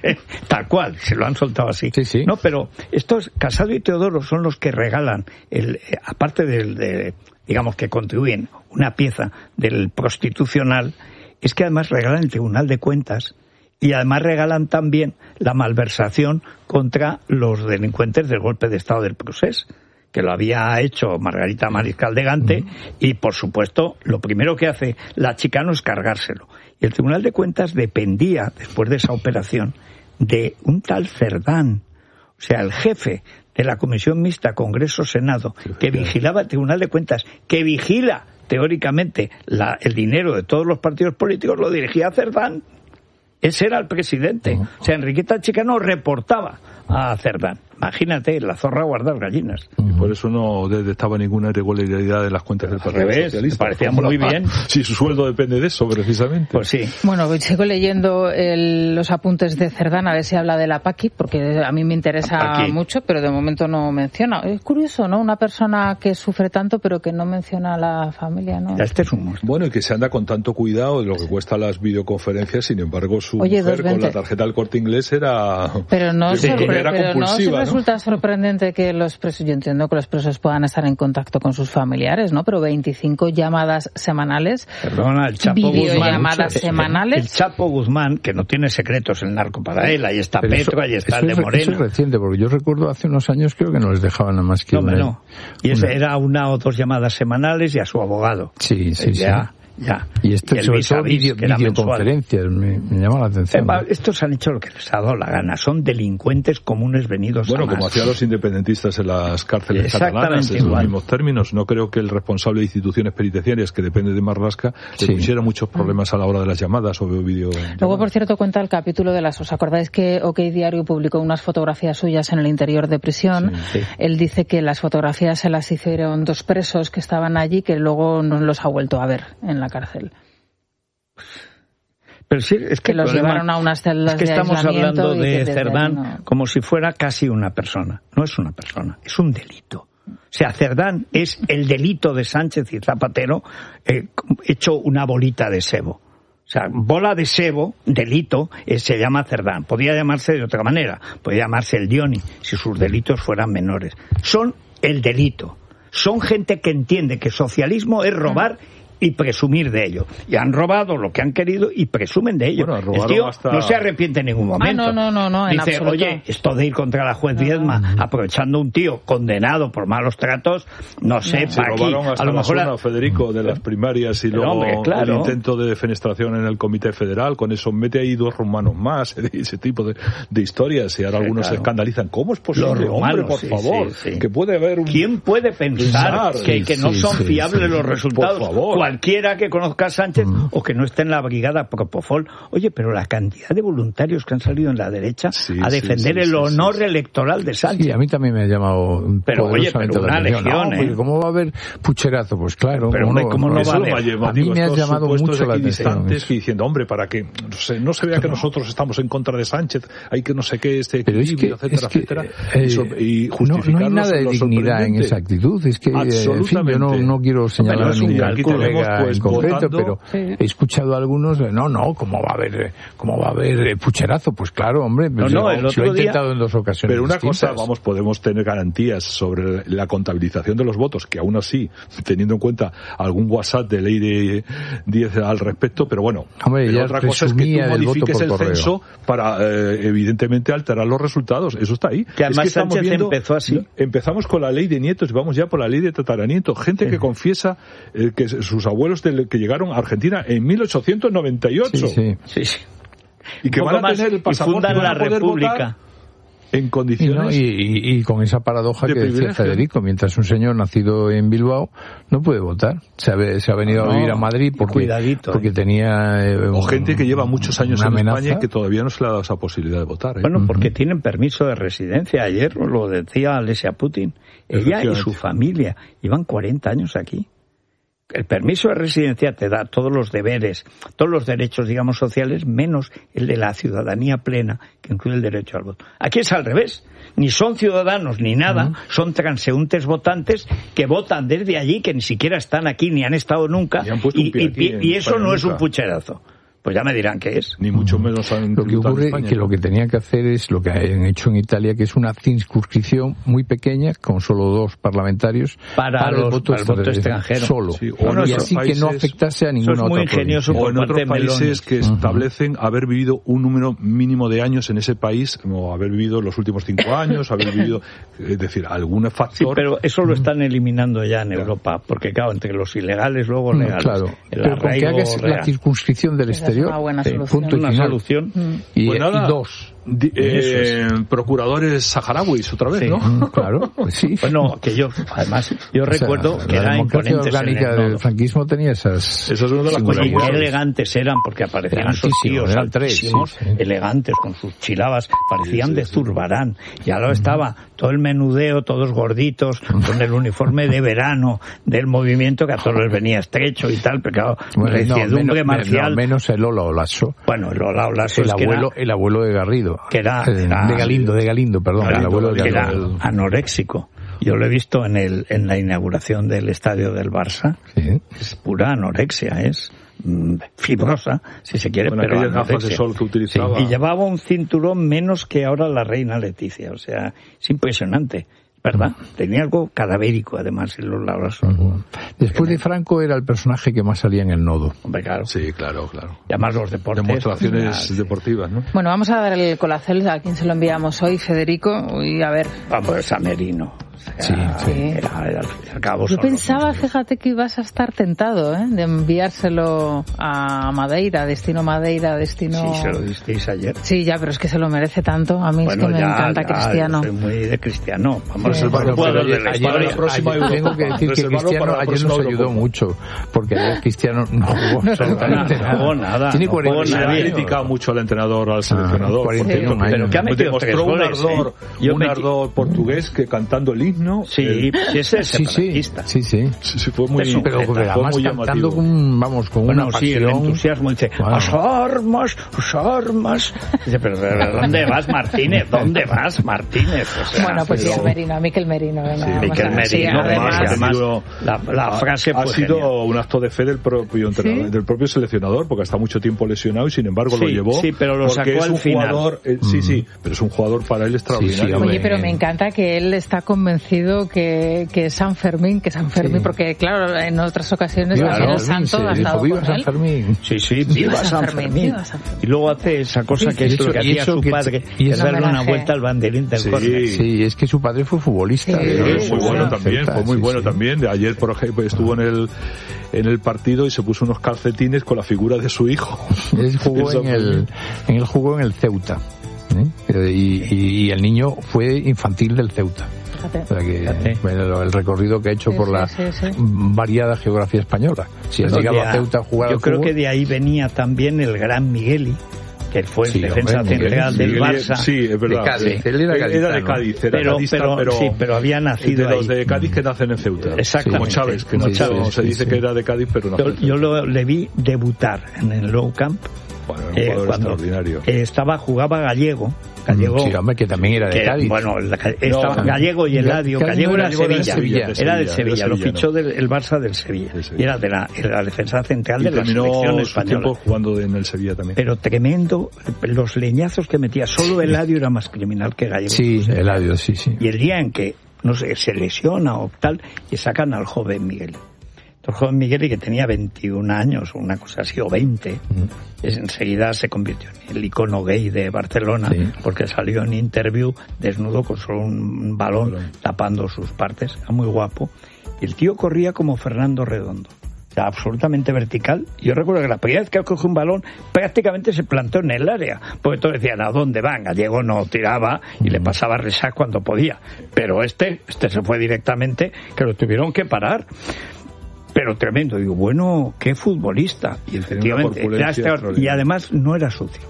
tal cual, se lo han soltado así. Sí, sí. No, pero estos, Casado y Teodoro, son los que regalan, el, aparte del, de, digamos que contribuyen una pieza del Constitucional, es que además regalan el Tribunal de Cuentas. Y además regalan también la malversación contra los delincuentes del golpe de Estado del Procés, que lo había hecho Margarita Mariscal de Gante, y por supuesto lo primero que hace la Chicano es cargárselo. Y el Tribunal de Cuentas dependía, después de esa operación, de un tal Cerdán, o sea, el jefe de la Comisión Mixta Congreso-Senado, que vigilaba el Tribunal de Cuentas, que vigila teóricamente la, el dinero de todos los partidos políticos, lo dirigía a Cerdán. Ese era el presidente. Uh-huh. O sea, Enriqueta Chicano reportaba a Cerdán. Imagínate, la zorra guardar gallinas. Y por eso no detectaba ninguna irregularidad en las cuentas del Partido revés, Socialista. Me parecía muy bien. Si su sueldo depende de eso, precisamente. Pues sí. Bueno, sigo leyendo el, los apuntes de Cerdán, a ver si habla de la Paqui, porque a mí me interesa mucho, pero de momento no menciona. Es curioso, ¿no? Una persona que sufre tanto, pero que no menciona a la familia, ¿no? Este es un monstruo. Bueno, y que se anda con tanto cuidado de lo que cuesta las videoconferencias, sin embargo, su Oye, mujer con la tarjeta del Corte Inglés era... Pero no, sí, sorpre- era pero compulsiva, no ¿no? resulta sorprendente que los presos, yo entiendo que los presos puedan estar en contacto con sus familiares, ¿no? Pero veinticinco llamadas semanales, Perdona, el Chapo videollamadas Guzmán, semanales. El, el Chapo Guzmán, que no tiene secretos el narco para él, ahí está pero Petro, eso, ahí está el de Moreno. Eso es reciente, porque yo recuerdo hace unos años creo que no les dejaban nada más que no, una, no. Y ese una... era una o dos llamadas semanales y a su abogado. Sí, sí, ya, sí. Ya. Y esto y sobre todo video, videoconferencias me, me llama la atención. Eh, estos han hecho lo que les ha dado la gana, son delincuentes comunes venidos bueno, a más. Como hacían los independentistas en las cárceles catalanas, en los mismos términos. No creo que el responsable de instituciones penitenciarias, que depende de Marlaska, sí. le pusiera muchos problemas a la hora de las llamadas o video. Luego, por cierto, cuenta el capítulo de las... ¿Os acordáis que OK Diario publicó unas fotografías suyas en el interior de prisión? Sí, sí. Él dice que las fotografías se las hicieron dos presos que estaban allí, que luego no los ha vuelto a ver en la cárcel. Pero sí, es que, que los problema, llevaron a unas celdas es que de estamos hablando de Cerdán no... como si fuera casi una persona. No es una persona, es un delito. O sea, Cerdán es el delito de Sánchez y Zapatero eh, hecho una bolita de sebo. O sea, bola de sebo, delito, eh, se llama Cerdán. Podría llamarse de otra manera, podría llamarse el Dioni, si sus delitos fueran menores. Son el delito. Son gente que entiende que socialismo es robar y presumir de ello. Y han robado lo que han querido y presumen de ello. Bueno, el tío hasta... no se arrepiente en ningún momento. Ah, no, no, no, no, en Dice, absoluto. oye, esto de ir contra la juez Viedma, no. aprovechando un tío condenado por malos tratos, no sé, Se para aquí. robaron hasta a lo la mejor zona, Federico, de las primarias y Pero, luego hombre, claro. el intento de defenestración en el Comité Federal, con eso mete ahí dos rumanos más, ese tipo de, de historias, y ahora sí, algunos claro. se escandalizan. ¿Cómo es posible, hombre, por sí, favor? Sí, sí. Que puede haber un... ¿Quién puede pensar Pensar, que, que no sí, son sí, fiables sí, los sí. resultados? Por favor. Cualquiera que conozca a Sánchez mm. o que no esté en la brigada Propofol. Oye, pero la cantidad de voluntarios que han salido en la derecha sí, a defender sí, sí, el sí, honor sí. electoral de Sánchez. Sí, a mí también me ha llamado pero oye, pero una legión, no, ¿eh? ¿Cómo va a haber pucherazo? Pues claro. Pero hombre, ¿cómo no, ¿cómo va no a haber? A mí me ha llamado mucho la atención. Diciendo, hombre, para que no, sé, no se vea que nosotros estamos en contra de Sánchez, hay que no sé qué, este equilibrio, es que, etcétera, es que, etcétera, eh, y, so, y justificarlo. No, no hay nada de dignidad en esa actitud. Es que, en fin, yo no, no quiero señalar a ningún colega pues, en concreto, votando, pero sí. he escuchado a algunos, no, no, ¿cómo va a haber, cómo va a haber pucherazo? Pues claro, hombre, pues no, no, yo, yo he intentado día... en dos ocasiones. Pero una distintas. cosa, vamos, podemos tener garantías sobre la contabilización de los votos, que aún así, teniendo en cuenta algún WhatsApp de ley de diez al respecto, pero bueno, hombre, pero otra cosa es que tú modifiques el correo. censo para, eh, evidentemente, alterar los resultados. Eso está ahí. Que además es que Sánchez viendo, empezó así. Empezamos con la ley de nietos y vamos ya por la ley de tataranietos. Gente sí. que confiesa eh, que sus abuelos de, que llegaron a Argentina en mil ochocientos noventa y ocho. Sí, sí. sí, sí. Y que van a más, tener el pasaporte y y van la a poder República. votar en condiciones y, no, y, y, y con esa paradoja que privilegio. decía Federico, mientras un señor nacido en Bilbao no puede votar, se ha, se ha venido no, a vivir a Madrid porque, cuidadito, porque eh. tenía eh, o gente que lleva muchos años en amenaza. España y que todavía no se le ha dado esa posibilidad de votar, ¿eh? Bueno, porque uh-huh. tienen permiso de residencia. Ayer lo decía Alesia Putin, ella y su familia llevan cuarenta años aquí. El permiso de residencia te da todos los deberes, todos los derechos, digamos, sociales, menos el de la ciudadanía plena, que incluye el derecho al voto. Aquí es al revés. Ni son ciudadanos ni nada, uh-huh. son transeúntes votantes que votan desde allí, que ni siquiera están aquí ni han estado nunca, y, y, y, y eso no es un pucherazo. Pues ya me dirán qué es. Ni mucho menos han lo que ocurre es que lo que tenían que hacer es lo que han hecho en Italia, que es una circunscripción muy pequeña con solo dos parlamentarios para, para los, el voto, para el voto extranjero. Solo. Sí, bueno, y así países, que no afectase a ninguna eso es muy otra ingenioso o en otros países que uh-huh. establecen haber vivido un número mínimo de años en ese país, o haber vivido los últimos cinco años, haber vivido, es decir, algún factor. Sí, pero eso lo están eliminando ya en claro. Europa, porque claro, entre los ilegales, luego legales. Claro, el pero con que hagas real. la circunscripción del Esa exterior, es una buena sí, punto y una final. solución. Mm. Y, pues nada, y dos. Di, eh, es. Procuradores saharauis otra vez, sí. ¿no? Claro, pues sí. Bueno, que yo, además, yo o recuerdo sea, que la era democracia imponentes orgánica del franquismo tenía esas. Esas son de las cosas muy elegantes eran, porque aparecían esos tíos altísimos, sí, sí. elegantes, con sus chilabas, parecían sí, sí, de Zurbarán. Ya lo estaba, todo el menudeo, todos gorditos, con el uniforme de verano del movimiento, que a todos les venía estrecho y tal, pero claro, bueno, reciedumbre no, menos, marcial. No, menos el Ola Olaso. Bueno, el Ola Olaso el es abuelo, que era, el abuelo de Garrido. Que era, era de Galindo, de Galindo, perdón, Galindo, el abuelo de que Galindo. era anoréxico. Yo lo he visto en el en la inauguración del estadio del Barça. Sí. Es pura anorexia, es mm, fibrosa, si se quiere, bueno, pero aquellas gafas de sol que utilizaba. Sí, y llevaba un cinturón menos que ahora la reina Leticia, o sea, es impresionante. ¿Verdad? Tenía algo cadavérico, además, en los lados. Uh-huh. Después de Franco era el personaje que más salía en el nodo. Hombre, claro. Sí, claro, claro. Y además los deportes. Demostraciones pues, deportivas, ¿no? Bueno, vamos a dar el colacel a quien se lo enviamos hoy, Federico, y a ver. Vamos, a Merino. O sea, sí, sí. Era, era, era cabo Yo solo, pensaba, ¿no? fíjate, que ibas a estar tentado, ¿eh? De enviárselo a Madeira, destino Madeira, destino... Sí, se lo disteis ayer. Sí, ya, pero es que se lo merece tanto. A mí bueno, es que me ya, encanta ya, Cristiano. Yo soy muy de Cristiano. Vamos sí. a ser bueno, de la historia. La próxima ayer, tengo que decir que Cristiano ayer nos ayudó mucho, porque ayer Cristiano no jugó no, absolutamente no, no, nada. nada. Tiene no cuarenta Se ha años. criticado mucho al entrenador, al seleccionador. Ah, cuarenta y uno porque, años. Pero que ha metido tres demostró goles, un ardor, ¿eh? un metí... ardor portugués que cantando el himno. Sí, el... sí, ese es sí, separatista. Sí, sí. Sí, sí, fue muy, pero, pero fue además muy cantando con, vamos, con bueno, una sí, pasión. el entusiasmo dice, bueno. las armas, las armas. Dice, pero, pero ¿dónde vas, Martínez? ¿Dónde vas, Martínez? O sea, bueno, pues pero... sí, a Merino, a Miquel Merino. Venga, sí, Miquel Merino, sí, además, además la, la frase ha fue sido genial. un acto de fe del propio entrenador, ¿sí? Del propio seleccionador, porque está mucho tiempo lesionado y sin embargo sí, lo llevó. Sí, pero lo porque sacó es al un final. Jugador, eh, sí, sí, pero es un jugador para él extraordinario. Sí, sí, oye, pero me encanta que él está convencido convencido que, que San Fermín, que San Fermín, sí. porque claro, en otras ocasiones Viva también San el santo ha sí, estado Viva con San él. Fermín. Sí, sí, viva, viva San, San Fermín. Fermín. Viva San Fermín. Y luego hace esa cosa sí, que es eso, lo que hacía su que, padre, y es darle una vuelta al banderín del sí, córner. Sí, es que su padre fue futbolista. Sí, de, sí, muy sí, bueno sí, también, fue muy sí, bueno sí. también. De ayer, por ejemplo, estuvo en el en el partido y se puso unos calcetines con la figura de su hijo. Él jugó en el, en el jugó en el Ceuta. ¿eh? Y, y, y el niño fue infantil del Ceuta. O sea que, bueno, el recorrido que ha hecho sí, por sí, la sí, sí. variada geografía española. Si has llegado a Ceuta a jugar Yo al creo fútbol, que de ahí venía también el gran Migueli, que fue el sí, defensa hombre, central Miguel, del Barça. Sí, es verdad. De Cádiz. Sí. Él era, era de Cádiz, era pero, cadista, pero, pero, sí, pero había nacido de los ahí. de Cádiz que nacen en Ceuta. Exactamente. Como Chávez, que Como no, Chávez, se sí, dice sí. que era de Cádiz, pero nació Yo, yo lo, le vi debutar en el Nou Camp. Bueno, era un jugador eh, cuando extraordinario. Eh, estaba, jugaba Gallego. Gallego sí, hombre, que también era de que, Cádiz. Bueno, estaba no, Gallego y Eladio. Gallego era de Sevilla. Sevilla. De Sevilla. Era de Sevilla, lo fichó del el Barça del Sevilla. De Sevilla. Y era de la, era la defensa central y de la selección española. Jugando en el Sevilla también. Pero tremendo, los leñazos que metía. Solo Eladio era más criminal que Gallego. Sí, Eladio, sí, sí. Y el día en que, no sé, se lesiona o tal, y sacan al joven Miguel. El joven Miguel, que tenía veintiún años o una cosa así, o veinte, mm. enseguida se convirtió en el icono gay de Barcelona, sí. porque salió en interview desnudo con solo un balón sí. tapando sus partes. Era muy guapo. Y el tío corría como Fernando Redondo. O sea, absolutamente vertical. Yo recuerdo que la primera vez que cogió un balón prácticamente se plantó en el área, porque todos decían, ¿a dónde van? Gallego no tiraba y mm. le pasaba resac cuando podía. Pero este, este se fue directamente, que lo tuvieron que parar. Pero tremendo, digo, bueno, qué futbolista. Y efectivamente, y además no era sucio.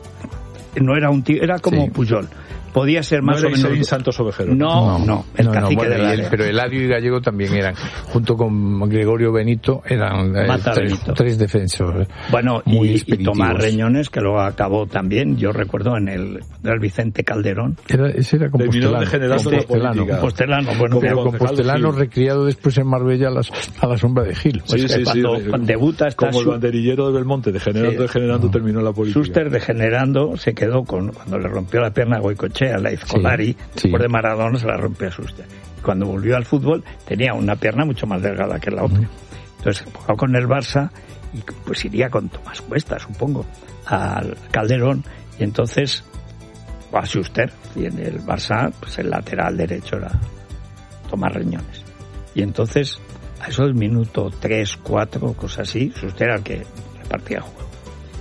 No era un tío, era como sí. Puyol. Podía ser más no o menos. Santos Ovejero. No, no, no, el no, cacique no, bueno, de la el, pero Eladio y Gallego también eran, junto con Gregorio Benito, eran eh, tres, Benito. tres defensores. Bueno, muy y, y Tomás Reñones, que luego acabó también, yo recuerdo en el, el Vicente Calderón. Era, ese era Compostelano. Compostelano. Compostelano, bueno, pero Compostelano recriado después en Marbella a, las, a la sombra de Gil. Pues sí, sí, cuando, sí, cuando debuta está como su... el banderillero de Belmonte, degenerando, sí. degenerando, no. terminó la política. Schuster degenerando se quedó con, cuando le rompió la pierna a Goicoechea, la Izcolari, sí, después sí. de Maradona se la rompió a Schuster. Cuando volvió al fútbol tenía una pierna mucho más delgada que la otra. Mm. Entonces jugó con el Barça y pues iría con Tomás Cuesta, supongo, al Calderón, y entonces a Schuster, y en el Barça pues el lateral derecho era Tomás Reñones. Y entonces a eso del minuto tres, cuatro, cosas así, Schuster era el que repartía el juego.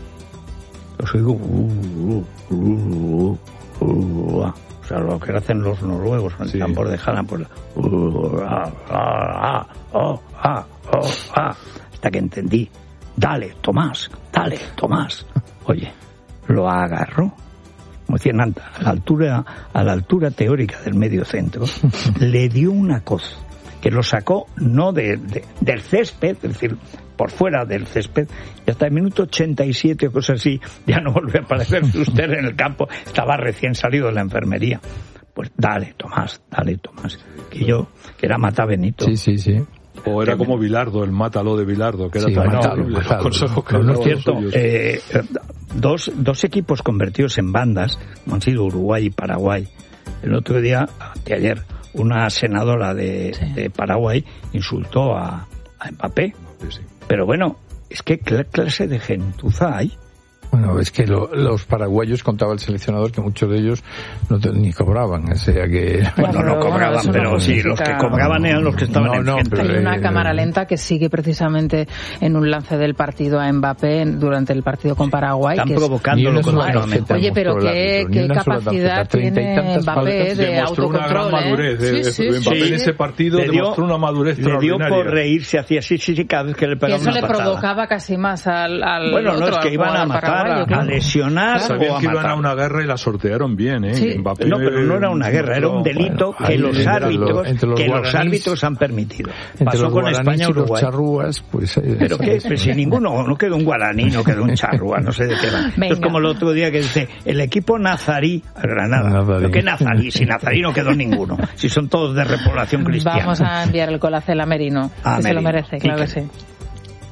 Los oigo uh, uh, uh, uh, uh, uh, o sea, lo que hacen los noruegos con el sí. tambor de Haaland, pues uh, ah, ah, oh, ah, oh, ah, hasta que entendí. Dale, Tomás, dale, Tomás. Oye, lo agarró, como decían antes, a la altura, a la altura teórica del medio centro, le dio una coz que lo sacó no de, de, del césped, es decir, por fuera del césped, y hasta el minuto ochenta y siete o cosas así, ya no volvió a aparecer usted en el campo, estaba recién salido de la enfermería. Pues dale, Tomás, dale, Tomás. Que yo, que era Mata Benito. Sí, sí, sí. O era como Bilardo, el mátalo de Bilardo, que era sí, tan mátalo, mátalo. consejos que no, no es cierto. Eh, dos, dos equipos convertidos en bandas, como han sido Uruguay y Paraguay. El otro día, anteayer, una senadora de, sí. de Paraguay insultó a, a Mbappé. Sí. Pero bueno, es que ¿qué clase de gentuza hay? Bueno, es que lo, los paraguayos, contaba el seleccionador, que muchos de ellos no te, ni cobraban, o sea que... Bueno, no cobraban, bueno, pero no sí, los que cobraban eran los que estaban no, en no, Hay una eh, cámara lenta que sigue precisamente en un lance del partido a Mbappé durante el partido con Paraguay. Están que provocándolo continuamente. Oye, pero qué, qué capacidad tiene Mbappé de autocontrol, madurez, ¿eh? Sí, sí, Mbappé sí. en ese partido le dio, demostró una madurez le dio por reírse, hacía así, sí, sí, cada vez que le pegaba una patada. Y eso le provocaba casi más al, al bueno, otro, no, es que iban a matar, a, claro. a lesionar claro. Sabían o a que iban matar. a una guerra y la sortearon bien, ¿eh? Sí. Mbappé, no, pero no era una guerra, era un delito bueno, que los árbitros los, los que guaraníes, los árbitros han permitido. Pasó con España y Uruguay. Los charrúas, pues, eh, pero qué, pues si ninguno, no quedó un guaraní, no quedó un charrúa, no sé de qué va. Es como el otro día que dice, el equipo nazarí a Granada. Nazarí. ¿Pero qué nazarí? Si nazarí no quedó ninguno. Si son todos de repoblación cristiana. Vamos a enviar el colacel a Merino, ah, que Merino. se lo merece, claro que sí.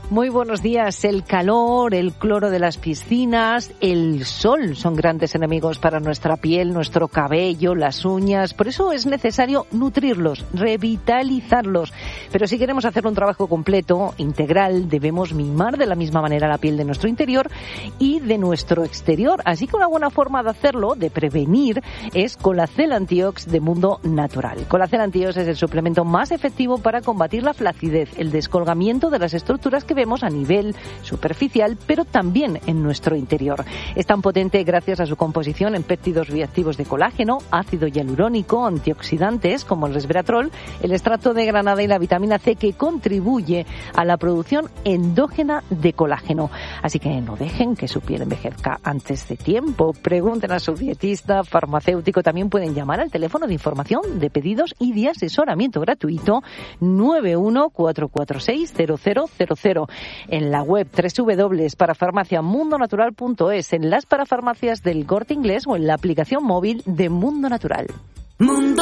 Muy buenos días. El calor, el cloro de las piscinas, el sol son grandes enemigos para nuestra piel, nuestro cabello, las uñas. Por eso es necesario nutrirlos, revitalizarlos. Pero si queremos hacer un trabajo completo, integral, debemos mimar de la misma manera la piel de nuestro interior y de nuestro exterior. Así que una buena forma de hacerlo, de prevenir, es Colacel Antiox de Mundo Natural. Colacel Antiox es el suplemento más efectivo para combatir la flacidez, el descolgamiento de las estructuras que vemos a nivel superficial, pero también en nuestro interior. Es tan potente gracias a su composición en péptidos bioactivos de colágeno, ácido hialurónico, antioxidantes como el resveratrol, el extracto de granada y la vitamina C, que contribuye a la producción endógena de colágeno. Así que no dejen que su piel envejezca antes de tiempo. Pregunten a su dietista, farmacéutico. También pueden llamar al teléfono de información, de pedidos y de asesoramiento gratuito nueve uno cuatro cuatro seis cero cero cero cero. En la web doble u doble u doble u punto parafarmacia mundo natural punto es, en las parafarmacias del Corte Inglés o en la aplicación móvil de Mundo Natural. Mundo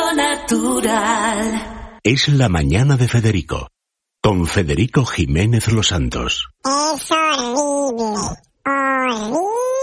Natural. Es la mañana de Federico, con Federico Jiménez Los Santos. Es horrible, horrible.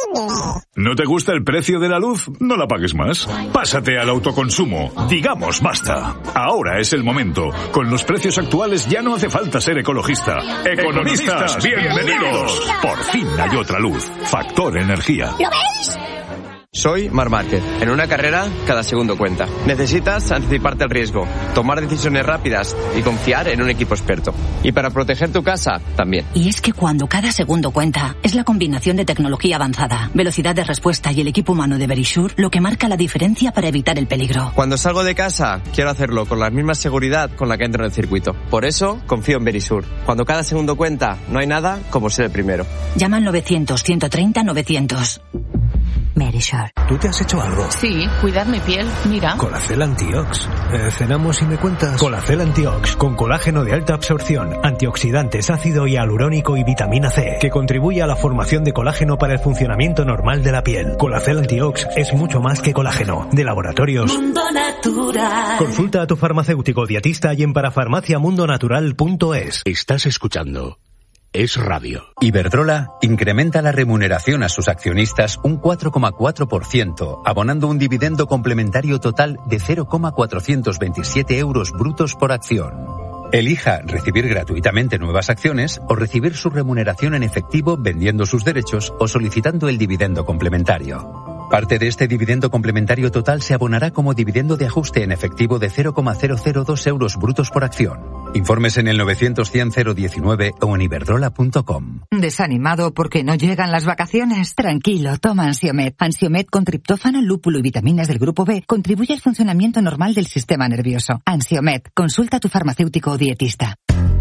¿No te gusta el precio de la luz? No la pagues más. Pásate al autoconsumo. Digamos basta. Ahora es el momento. Con los precios actuales ya no hace falta ser ecologista. Economistas, bienvenidos. Por fin hay otra luz. Factor Energía. ¿Lo veis? Soy Marc Márquez. En una carrera, cada segundo cuenta. Necesitas anticiparte al riesgo, tomar decisiones rápidas y confiar en un equipo experto. Y para proteger tu casa, también. Y es que cuando cada segundo cuenta, es la combinación de tecnología avanzada, velocidad de respuesta y el equipo humano de Verisure lo que marca la diferencia para evitar el peligro. Cuando salgo de casa, quiero hacerlo con la misma seguridad con la que entro en el circuito. Por eso, confío en Verisure. Cuando cada segundo cuenta, no hay nada como ser el primero. Llama al novecientos, ciento treinta, novecientos. Verisure. ¿Tú te has hecho algo? Sí, cuidar mi piel, mira. Colacel Antiox. Eh, ¿Cenamos y me cuentas? Colacel Antiox, con colágeno de alta absorción, antioxidantes, ácido hialurónico y vitamina C, que contribuye a la formación de colágeno para el funcionamiento normal de la piel. Colacel Antiox es mucho más que colágeno. De Laboratorios Mundo Natural. Consulta a tu farmacéutico dietista y en parafarmacia mundo natural punto es. Estás escuchando Es Radio. Iberdrola incrementa la remuneración a sus accionistas un cuatro coma cuatro por ciento, abonando un dividendo complementario total de cero coma cuatrocientos veintisiete euros brutos por acción. Elija recibir gratuitamente nuevas acciones o recibir su remuneración en efectivo vendiendo sus derechos o solicitando el dividendo complementario. Parte de este dividendo complementario total se abonará como dividendo de ajuste en efectivo de cero coma cero cero dos euros brutos por acción. Informes en el novecientos cien cero diecinueve o en iberdrola punto com. ¿Desanimado porque no llegan las vacaciones? Tranquilo, toma Ansiomed. Ansiomed con triptófano, lúpulo y vitaminas del grupo B contribuye al funcionamiento normal del sistema nervioso. Ansiomed, consulta a tu farmacéutico o dietista.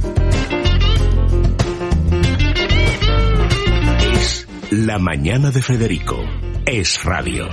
Es la mañana de Federico. Es Radio.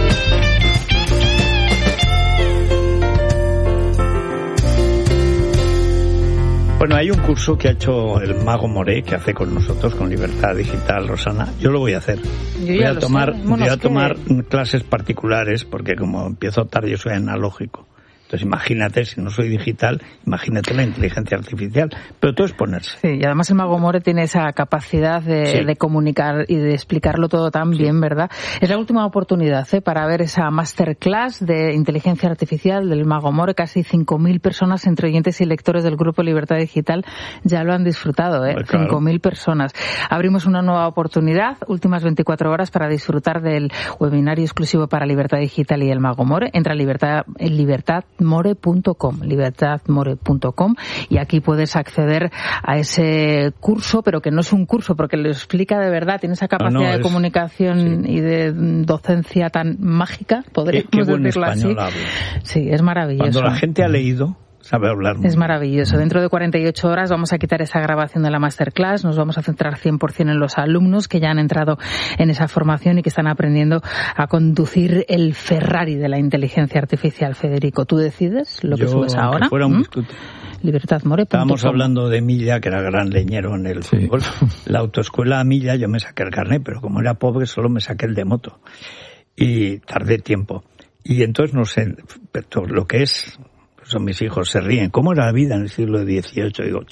Bueno, hay un curso que ha hecho el Mago Moré, que hace con nosotros, con Libertad Digital, Rosana. Yo lo voy a hacer. Yo voy ya a lo tomar, sé. Bueno, voy a es que... tomar clases particulares, porque como empiezo tarde, yo soy analógico. Entonces imagínate, si no soy digital, imagínate la inteligencia artificial. Pero todo es ponerse. Sí, y además el Mago More tiene esa capacidad de, sí. de comunicar y de explicarlo todo tan sí. bien, ¿verdad? Es la última oportunidad ¿eh? para ver esa masterclass de inteligencia artificial del Mago More. Casi cinco mil personas, entre oyentes y lectores del Grupo Libertad Digital, ya lo han disfrutado. ¿eh? Pues claro. cinco mil personas. Abrimos una nueva oportunidad, últimas veinticuatro horas, para disfrutar del webinario exclusivo para Libertad Digital y el Mago More. Entra a libertad, en libertad more punto com, libertad more punto com, y aquí puedes acceder a ese curso, pero que no es un curso porque lo explica de verdad, tiene esa capacidad no, no, de es, comunicación sí. y de docencia tan mágica, podríamos qué, qué buen decirlo así. Habla. Sí, es maravilloso. Cuando la gente ha leído, sabe hablar muy Es maravilloso. Dentro de cuarenta y ocho horas vamos a quitar esa grabación de la masterclass, nos vamos a centrar cien por ciento en los alumnos que ya han entrado en esa formación y que están aprendiendo a conducir el Ferrari de la inteligencia artificial. Federico, ¿tú decides lo que Yo, subes ahora? Fuera un discute. libertad more punto com. Estábamos hablando de Milla, que era gran leñero en el sí. fútbol. La autoescuela Milla, yo me saqué el carnet, pero como era pobre solo me saqué el de moto. Y tardé tiempo. Y entonces no sé, pero lo que es... Son mis hijos, se ríen. ¿Cómo era la vida en el siglo dieciocho? Digo,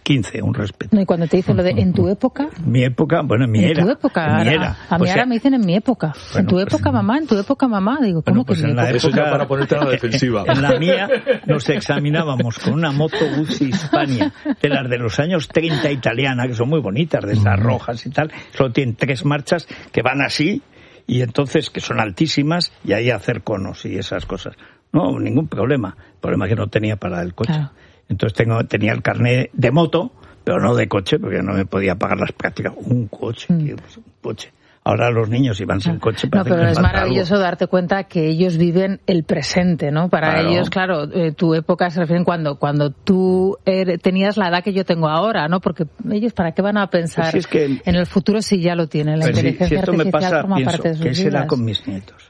quince, un respeto. No, y cuando te dicen lo de en tu época... Mi época, bueno, en mi en era. Tu época, en mi ahora, era. A mí o sea, ahora me dicen en mi época. Bueno, en tu pues, época, mamá, en tu época, mamá. Digo, ¿cómo bueno, pues que en mi en época? Eso ya para ponerte a la defensiva. En la mía nos examinábamos con una moto Guzzi Hispania, de las de los años treinta italiana, que son muy bonitas, de esas rojas y tal. Solo tienen tres marchas que van así, y entonces que son altísimas, y ahí hacer conos y esas cosas. No, ningún problema. El problema es que no tenía para el coche. Claro. Entonces tengo, tenía el carnet de moto, pero no de coche, porque no me podía pagar las prácticas. Un coche, mm. tío, pues un coche. Ahora los niños iban sin coche. No, pero es maravilloso algo. Darte cuenta que ellos viven el presente, ¿no? Para claro. ellos, claro, eh, tu época se refiere cuando cuando tú er, tenías la edad que yo tengo ahora, ¿no? Porque ellos, ¿para qué van a pensar pues si es que, en el futuro si ya lo tienen? La inteligencia si, si esto artificial me pasa, forma pienso, parte de sus ¿qué vidas? será con mis nietos?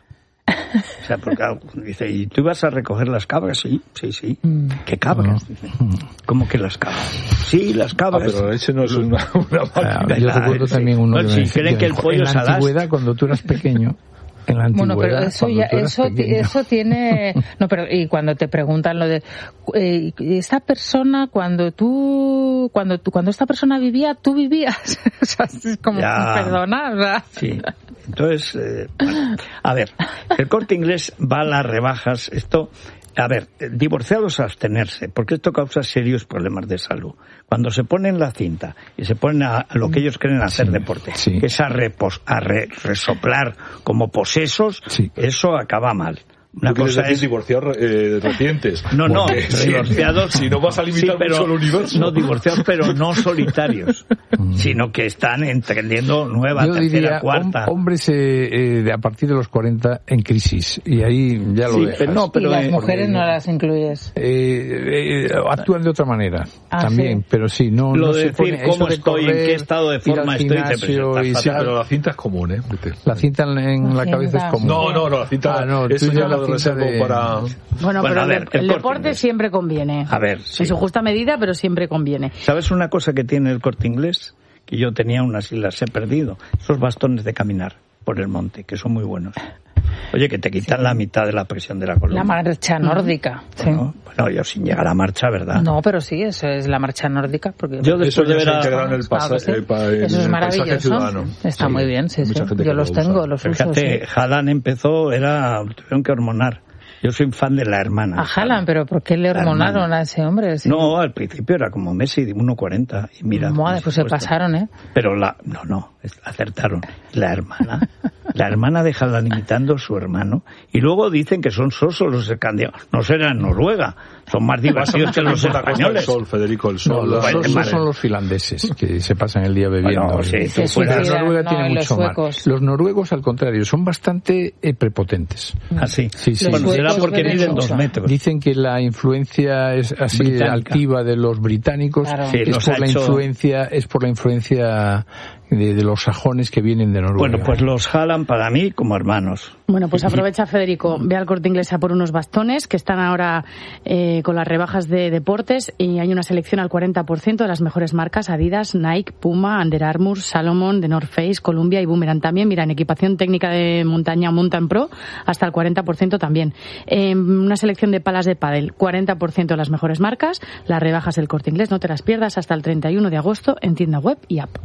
O sea, porque dice, ¿y tú ibas a recoger las cabras? Sí, sí, sí. Mm. ¿Qué cabras? No. ¿Cómo que las cabras? Sí, las cabras. Ah, pero ese no es una, una máquina. Ah, yo recuerdo también uno no, que si me creen que el pollo en la antigüedad, cuando tú eras pequeño, en la antigüedad, bueno, pero eso ya, eso, eso tiene, no, pero y cuando te preguntan lo de eh, esta persona cuando tú, cuando tú, cuando esta persona vivía, tú vivías, o sea, es como ya, perdona, ¿verdad? Sí. Entonces, eh, bueno, a ver, el Corte Inglés va a las rebajas, esto, a ver, divorciados a abstenerse, porque esto causa serios problemas de salud. Cuando se ponen la cinta y se ponen a, a lo que ellos creen hacer sí, deporte, sí. que es a, repos, a re, resoplar como posesos, sí. eso acaba mal. Una cosa es divorciados eh, recientes. No, no, divorciados. Si no vas a limitar sí, pero, mucho el universo. No, divorciados, pero no solitarios, sino que están entendiendo nueva, Yo tercera, diría, cuarta. Hombres eh, eh, de a partir de los cuarenta en crisis, y ahí ya lo sí, dejas. Pero no, pero y las eh, mujeres eh, no las incluyes. Eh, eh, actúan de otra manera, ah, también, sí. pero sí, no, lo no de se decir pone cómo eso estoy, de correr, en qué estado de forma estoy, gimnasio, y sí, pero la cinta es común, ¿eh? La cinta en, en la, la cabeza es común. No, no, no, la cinta, ah, no, eso ya lo reservo de... para... Bueno, bueno, pero a ver, el, el el deporte siempre conviene. A ver, sí. En su justa medida, pero siempre conviene. ¿Sabes una cosa que tiene el Corte Inglés? Que yo tenía unas y las he perdido. Esos bastones de caminar por el monte, que son muy buenos. Oye, que te quitan sí. la mitad de la presión de la columna. La marcha nórdica. Bueno, sí. bueno, yo sin llegar a marcha, ¿verdad? No, pero sí, eso es la marcha nórdica. Porque yo después eso de ver a... en el pasa, sí. eh, pa, en eso es maravilloso. Está sí. muy bien, sí, sí. Yo los usa. tengo, los Fíjate, uso. Fíjate, sí. Haaland empezó, era, tuvieron que hormonar. Yo soy fan de la hermana. A Haaland, pero ¿por qué le hormonaron a ese hombre? Sí. No, al principio era como Messi, de uno cuarenta. Y mira. Madre, pues se pasaron, ¿eh? Pero la, no, no, acertaron. La hermana, la hermana de Haaland imitando a su hermano. Y luego dicen que son sosos los escandinavos. No serán en Noruega. Son más divertidos que los españoles. El sol, Federico, el sol. No, los sosos vale. son los finlandeses, que se pasan el día bebiendo. Bueno, sí, sí, sí, la Noruega no, tiene mucho más. Los noruegos, al contrario, son bastante eh, prepotentes. ¿Ah, sí? Sí, sí. Bueno, será porque miden dos metros. Dicen que la influencia es así británica. Altiva de los británicos claro. sí, es, por la hecho... influencia, es por la influencia de, de los sajones que vienen de Noruega. Bueno, pues los Haaland para mí como hermanos. Bueno, pues aprovecha, Federico, ve al Corte Inglés a por unos bastones que están ahora eh, con las rebajas de deportes y hay una selección al cuarenta por ciento de las mejores marcas: Adidas, Nike, Puma, Under Armour, Salomon, The North Face, Columbia y Boomerang también. Mira, en equipación técnica de montaña Mountain Pro hasta el cuarenta por ciento también. Eh, una selección de palas de pádel, cuarenta por ciento de las mejores marcas. Las rebajas del Corte Inglés, no te las pierdas hasta el treinta y uno de agosto en tienda web y app.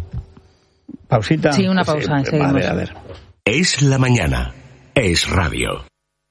Pausita. Sí, una pausa. Sí, vale, a ver. Es la mañana. Es radio.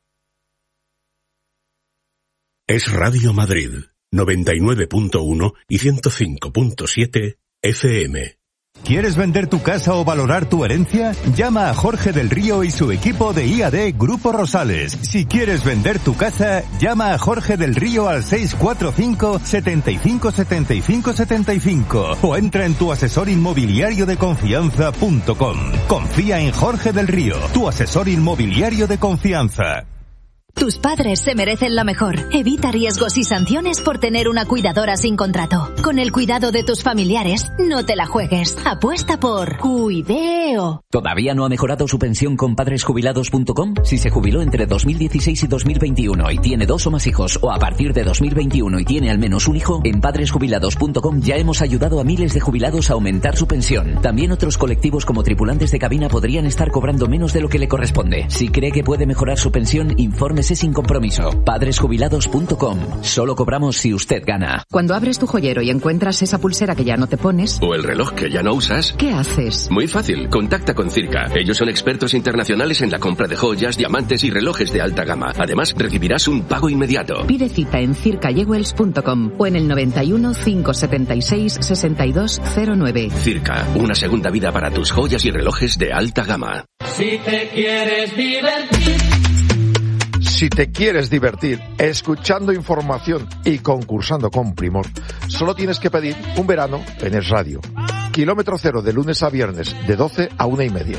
Es Radio Madrid, noventa y nueve punto uno y ciento cinco punto siete F M. ¿Quieres vender tu casa o valorar tu herencia? Llama a Jorge del Río y su equipo de I A D Grupo Rosales. Si quieres vender tu casa, llama a Jorge del Río al seis cuatro cinco, setenta y cinco, setenta y cinco, setenta y cinco o entra en tu asesor inmobiliario de confianza punto com. Confía en Jorge del Río, tu asesor inmobiliario de confianza. Tus padres se merecen lo mejor. Evita riesgos y sanciones por tener una cuidadora sin contrato. Con el cuidado de tus familiares, no te la juegues. Apuesta por Cuideo. ¿Todavía no ha mejorado su pensión con padres jubilados punto com? Si se jubiló entre dos mil dieciséis y dos mil veintiuno y tiene dos o más hijos, o a partir de dos mil veintiuno y tiene al menos un hijo, en padres jubilados punto com ya hemos ayudado a miles de jubilados a aumentar su pensión. También otros colectivos como tripulantes de cabina podrían estar cobrando menos de lo que le corresponde. Si cree que puede mejorar su pensión, infórmese meses sin compromiso. padres jubilados punto com. Solo cobramos si usted gana. Cuando abres tu joyero y encuentras esa pulsera que ya no te pones, o el reloj que ya no usas, ¿qué haces? Muy fácil, contacta con Circa. Ellos son expertos internacionales en la compra de joyas, diamantes y relojes de alta gama. Además, recibirás un pago inmediato. Pide cita en circa jewels punto com o en el noventa y uno, cinco setenta y seis, sesenta y dos cero nueve. Circa, una segunda vida para tus joyas y relojes de alta gama. Si te quieres divertir. Si te quieres divertir escuchando información y concursando con primor, solo tienes que pedir un verano en Es Radio. Kilómetro cero de lunes a viernes, de doce a una y media.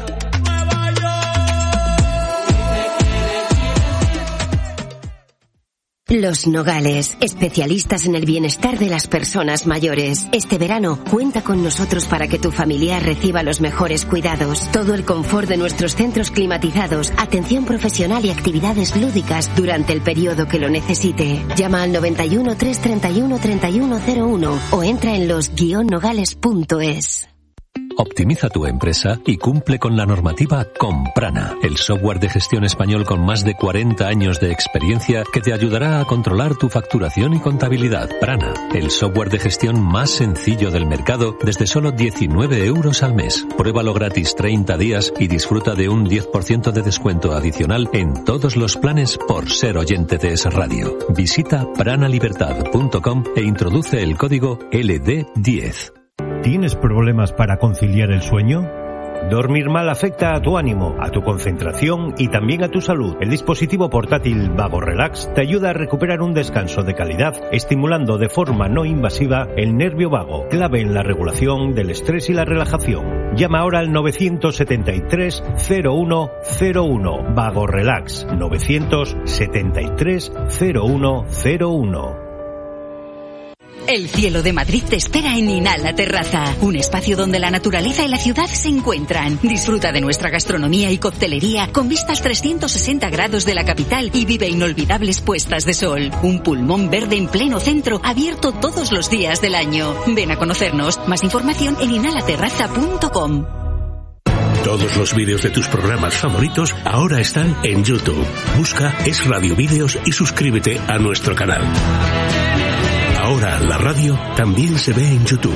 Los Nogales, especialistas en el bienestar de las personas mayores. Este verano, cuenta con nosotros para que tu familiar reciba los mejores cuidados. Todo el confort de nuestros centros climatizados, atención profesional y actividades lúdicas durante el periodo que lo necesite. Llama al noventa y uno, trescientos treinta y uno, treinta y uno cero uno o entra en los guion nogales punto es. Optimiza tu empresa y cumple con la normativa con Prana, el software de gestión español con más de cuarenta años de experiencia que te ayudará a controlar tu facturación y contabilidad. Prana, el software de gestión más sencillo del mercado desde solo diecinueve euros al mes. Pruébalo gratis treinta días y disfruta de un diez por ciento de descuento adicional en todos los planes por ser oyente de Es Radio. Visita prana libertad punto com e introduce el código L D diez. ¿Tienes problemas para conciliar el sueño? Dormir mal afecta a tu ánimo, a tu concentración y también a tu salud. El dispositivo portátil Vago Relax te ayuda a recuperar un descanso de calidad, estimulando de forma no invasiva el nervio vago, clave en la regulación del estrés y la relajación. Llama ahora al novecientos setenta y tres, cero uno cero uno. Vago Relax, novecientos setenta y tres, cero uno cero uno. El cielo de Madrid te espera en Inhala Terraza, un espacio donde la naturaleza y la ciudad se encuentran. Disfruta de nuestra gastronomía y coctelería con vistas trescientos sesenta grados de la capital y vive inolvidables puestas de sol. Un pulmón verde en pleno centro, abierto todos los días del año. Ven a conocernos. Más información en inhala terraza punto com. Todos los vídeos de tus programas favoritos ahora están en YouTube. Busca Es Radio Vídeos y suscríbete a nuestro canal. Ahora la radio también se ve en YouTube.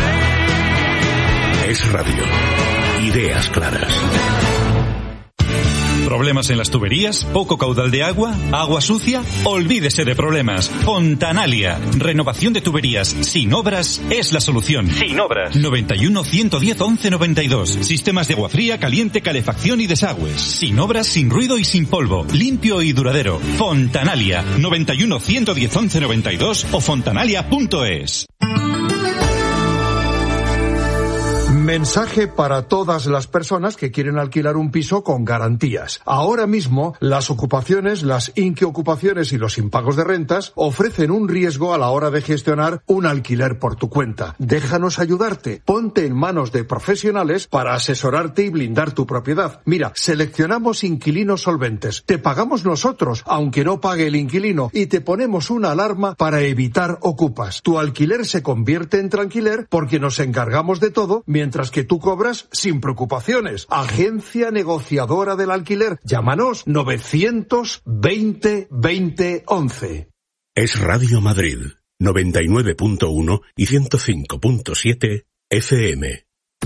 Es Radio. Ideas claras. ¿Problemas en las tuberías? ¿Poco caudal de agua? ¿Agua sucia? Olvídese de problemas. Fontanalia. Renovación de tuberías sin obras es la solución. Sin obras. noventa y uno, ciento diez, once noventa y dos. Sistemas de agua fría, caliente, calefacción y desagües. Sin obras, sin ruido y sin polvo. Limpio y duradero. Fontanalia. noventa y uno, ciento diez, once noventa y dos o fontanalia punto es. Mensaje para todas las personas que quieren alquilar un piso con garantías. Ahora mismo, las ocupaciones, las inquiocupaciones y los impagos de rentas ofrecen un riesgo a la hora de gestionar un alquiler por tu cuenta. Déjanos ayudarte. Ponte en manos de profesionales para asesorarte y blindar tu propiedad. Mira, seleccionamos inquilinos solventes. Te pagamos nosotros, aunque no pague el inquilino, y te ponemos una alarma para evitar ocupas. Tu alquiler se convierte en tranquiler porque nos encargamos de todo, mientras que tú cobras sin preocupaciones. Agencia negociadora del alquiler. Llámanos novecientos veinte, veinte, once. Es Radio Madrid, noventa y nueve punto uno y ciento cinco punto siete F M.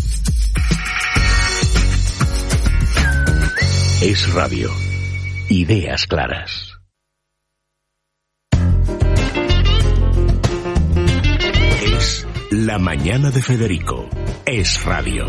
Es Radio. Ideas claras. Es La Mañana de Federico. Es Radio.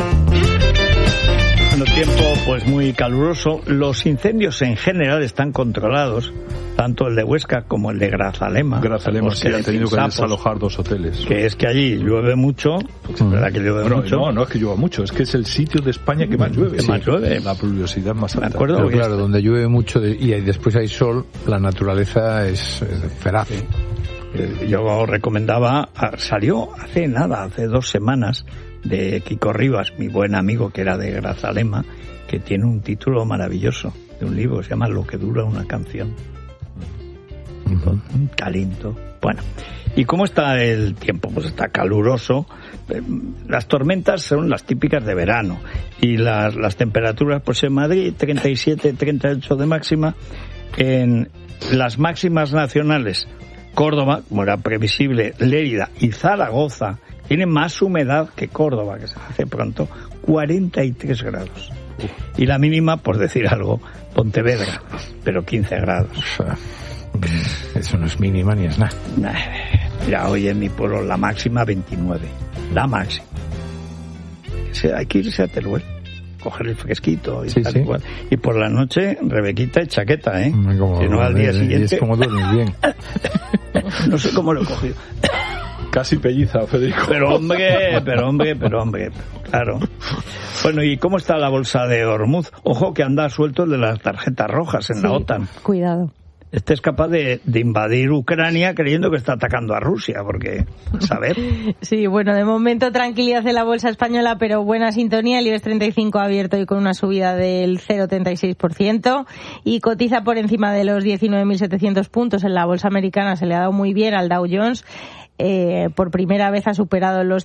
Un tiempo pues muy caluroso. Los incendios en general están controlados, tanto el de Huesca como el de Grazalema. Grazalema sí ha tenido que desalojar dos hoteles. Que es que allí llueve mucho, porque es verdad que llueve bueno, mucho. No, no es que llueva mucho, es que es el sitio de España que más llueve. Que más llueve. La pluviosidad más alta. ¿De acuerdo? Pero claro, donde llueve mucho y después hay sol, la naturaleza es, es feraz. Sí. Yo recomendaba, salió hace nada, hace dos semanas, de Kiko Rivas, mi buen amigo que era de Grazalema, que tiene un título maravilloso de un libro, se llama Lo que dura una canción. Uh-huh. Un talento. Bueno, ¿y cómo está el tiempo? Pues está caluroso. Las tormentas son las típicas de verano y las, las temperaturas, pues en Madrid treinta y siete, treinta y ocho de máxima. en las máximas nacionales, Córdoba, como era previsible, Lérida y Zaragoza, tiene más humedad que Córdoba, que se hace pronto, cuarenta y tres grados. Y la mínima, por decir algo, Pontevedra, pero quince grados. Eso no es mínima ni es nada. Mira, hoy en mi pueblo la máxima veintinueve, la máxima. Hay que irse a Teruel, coger el fresquito y sí, tal sí. Igual. Y por la noche, Rebequita y chaqueta, ¿eh? Como, si no al día siguiente. Es como duermes bien. No sé cómo lo he cogido. Casi pelliza, Federico. Pero hombre, pero hombre, pero hombre, claro. Bueno, ¿y cómo está la bolsa de Hormuz? Ojo que anda suelto el de las tarjetas rojas en sí, la OTAN. Cuidado. Este es capaz de, de invadir Ucrania creyendo que está atacando a Rusia, porque, ¿saber? Sí, bueno, de momento tranquilidad en la bolsa española, pero buena sintonía. El IBEX treinta y cinco ha abierto hoy con una subida del cero coma treinta y seis por ciento y cotiza por encima de los diecinueve mil setecientos puntos. En la bolsa americana se le ha dado muy bien al Dow Jones. Eh, por primera vez ha superado los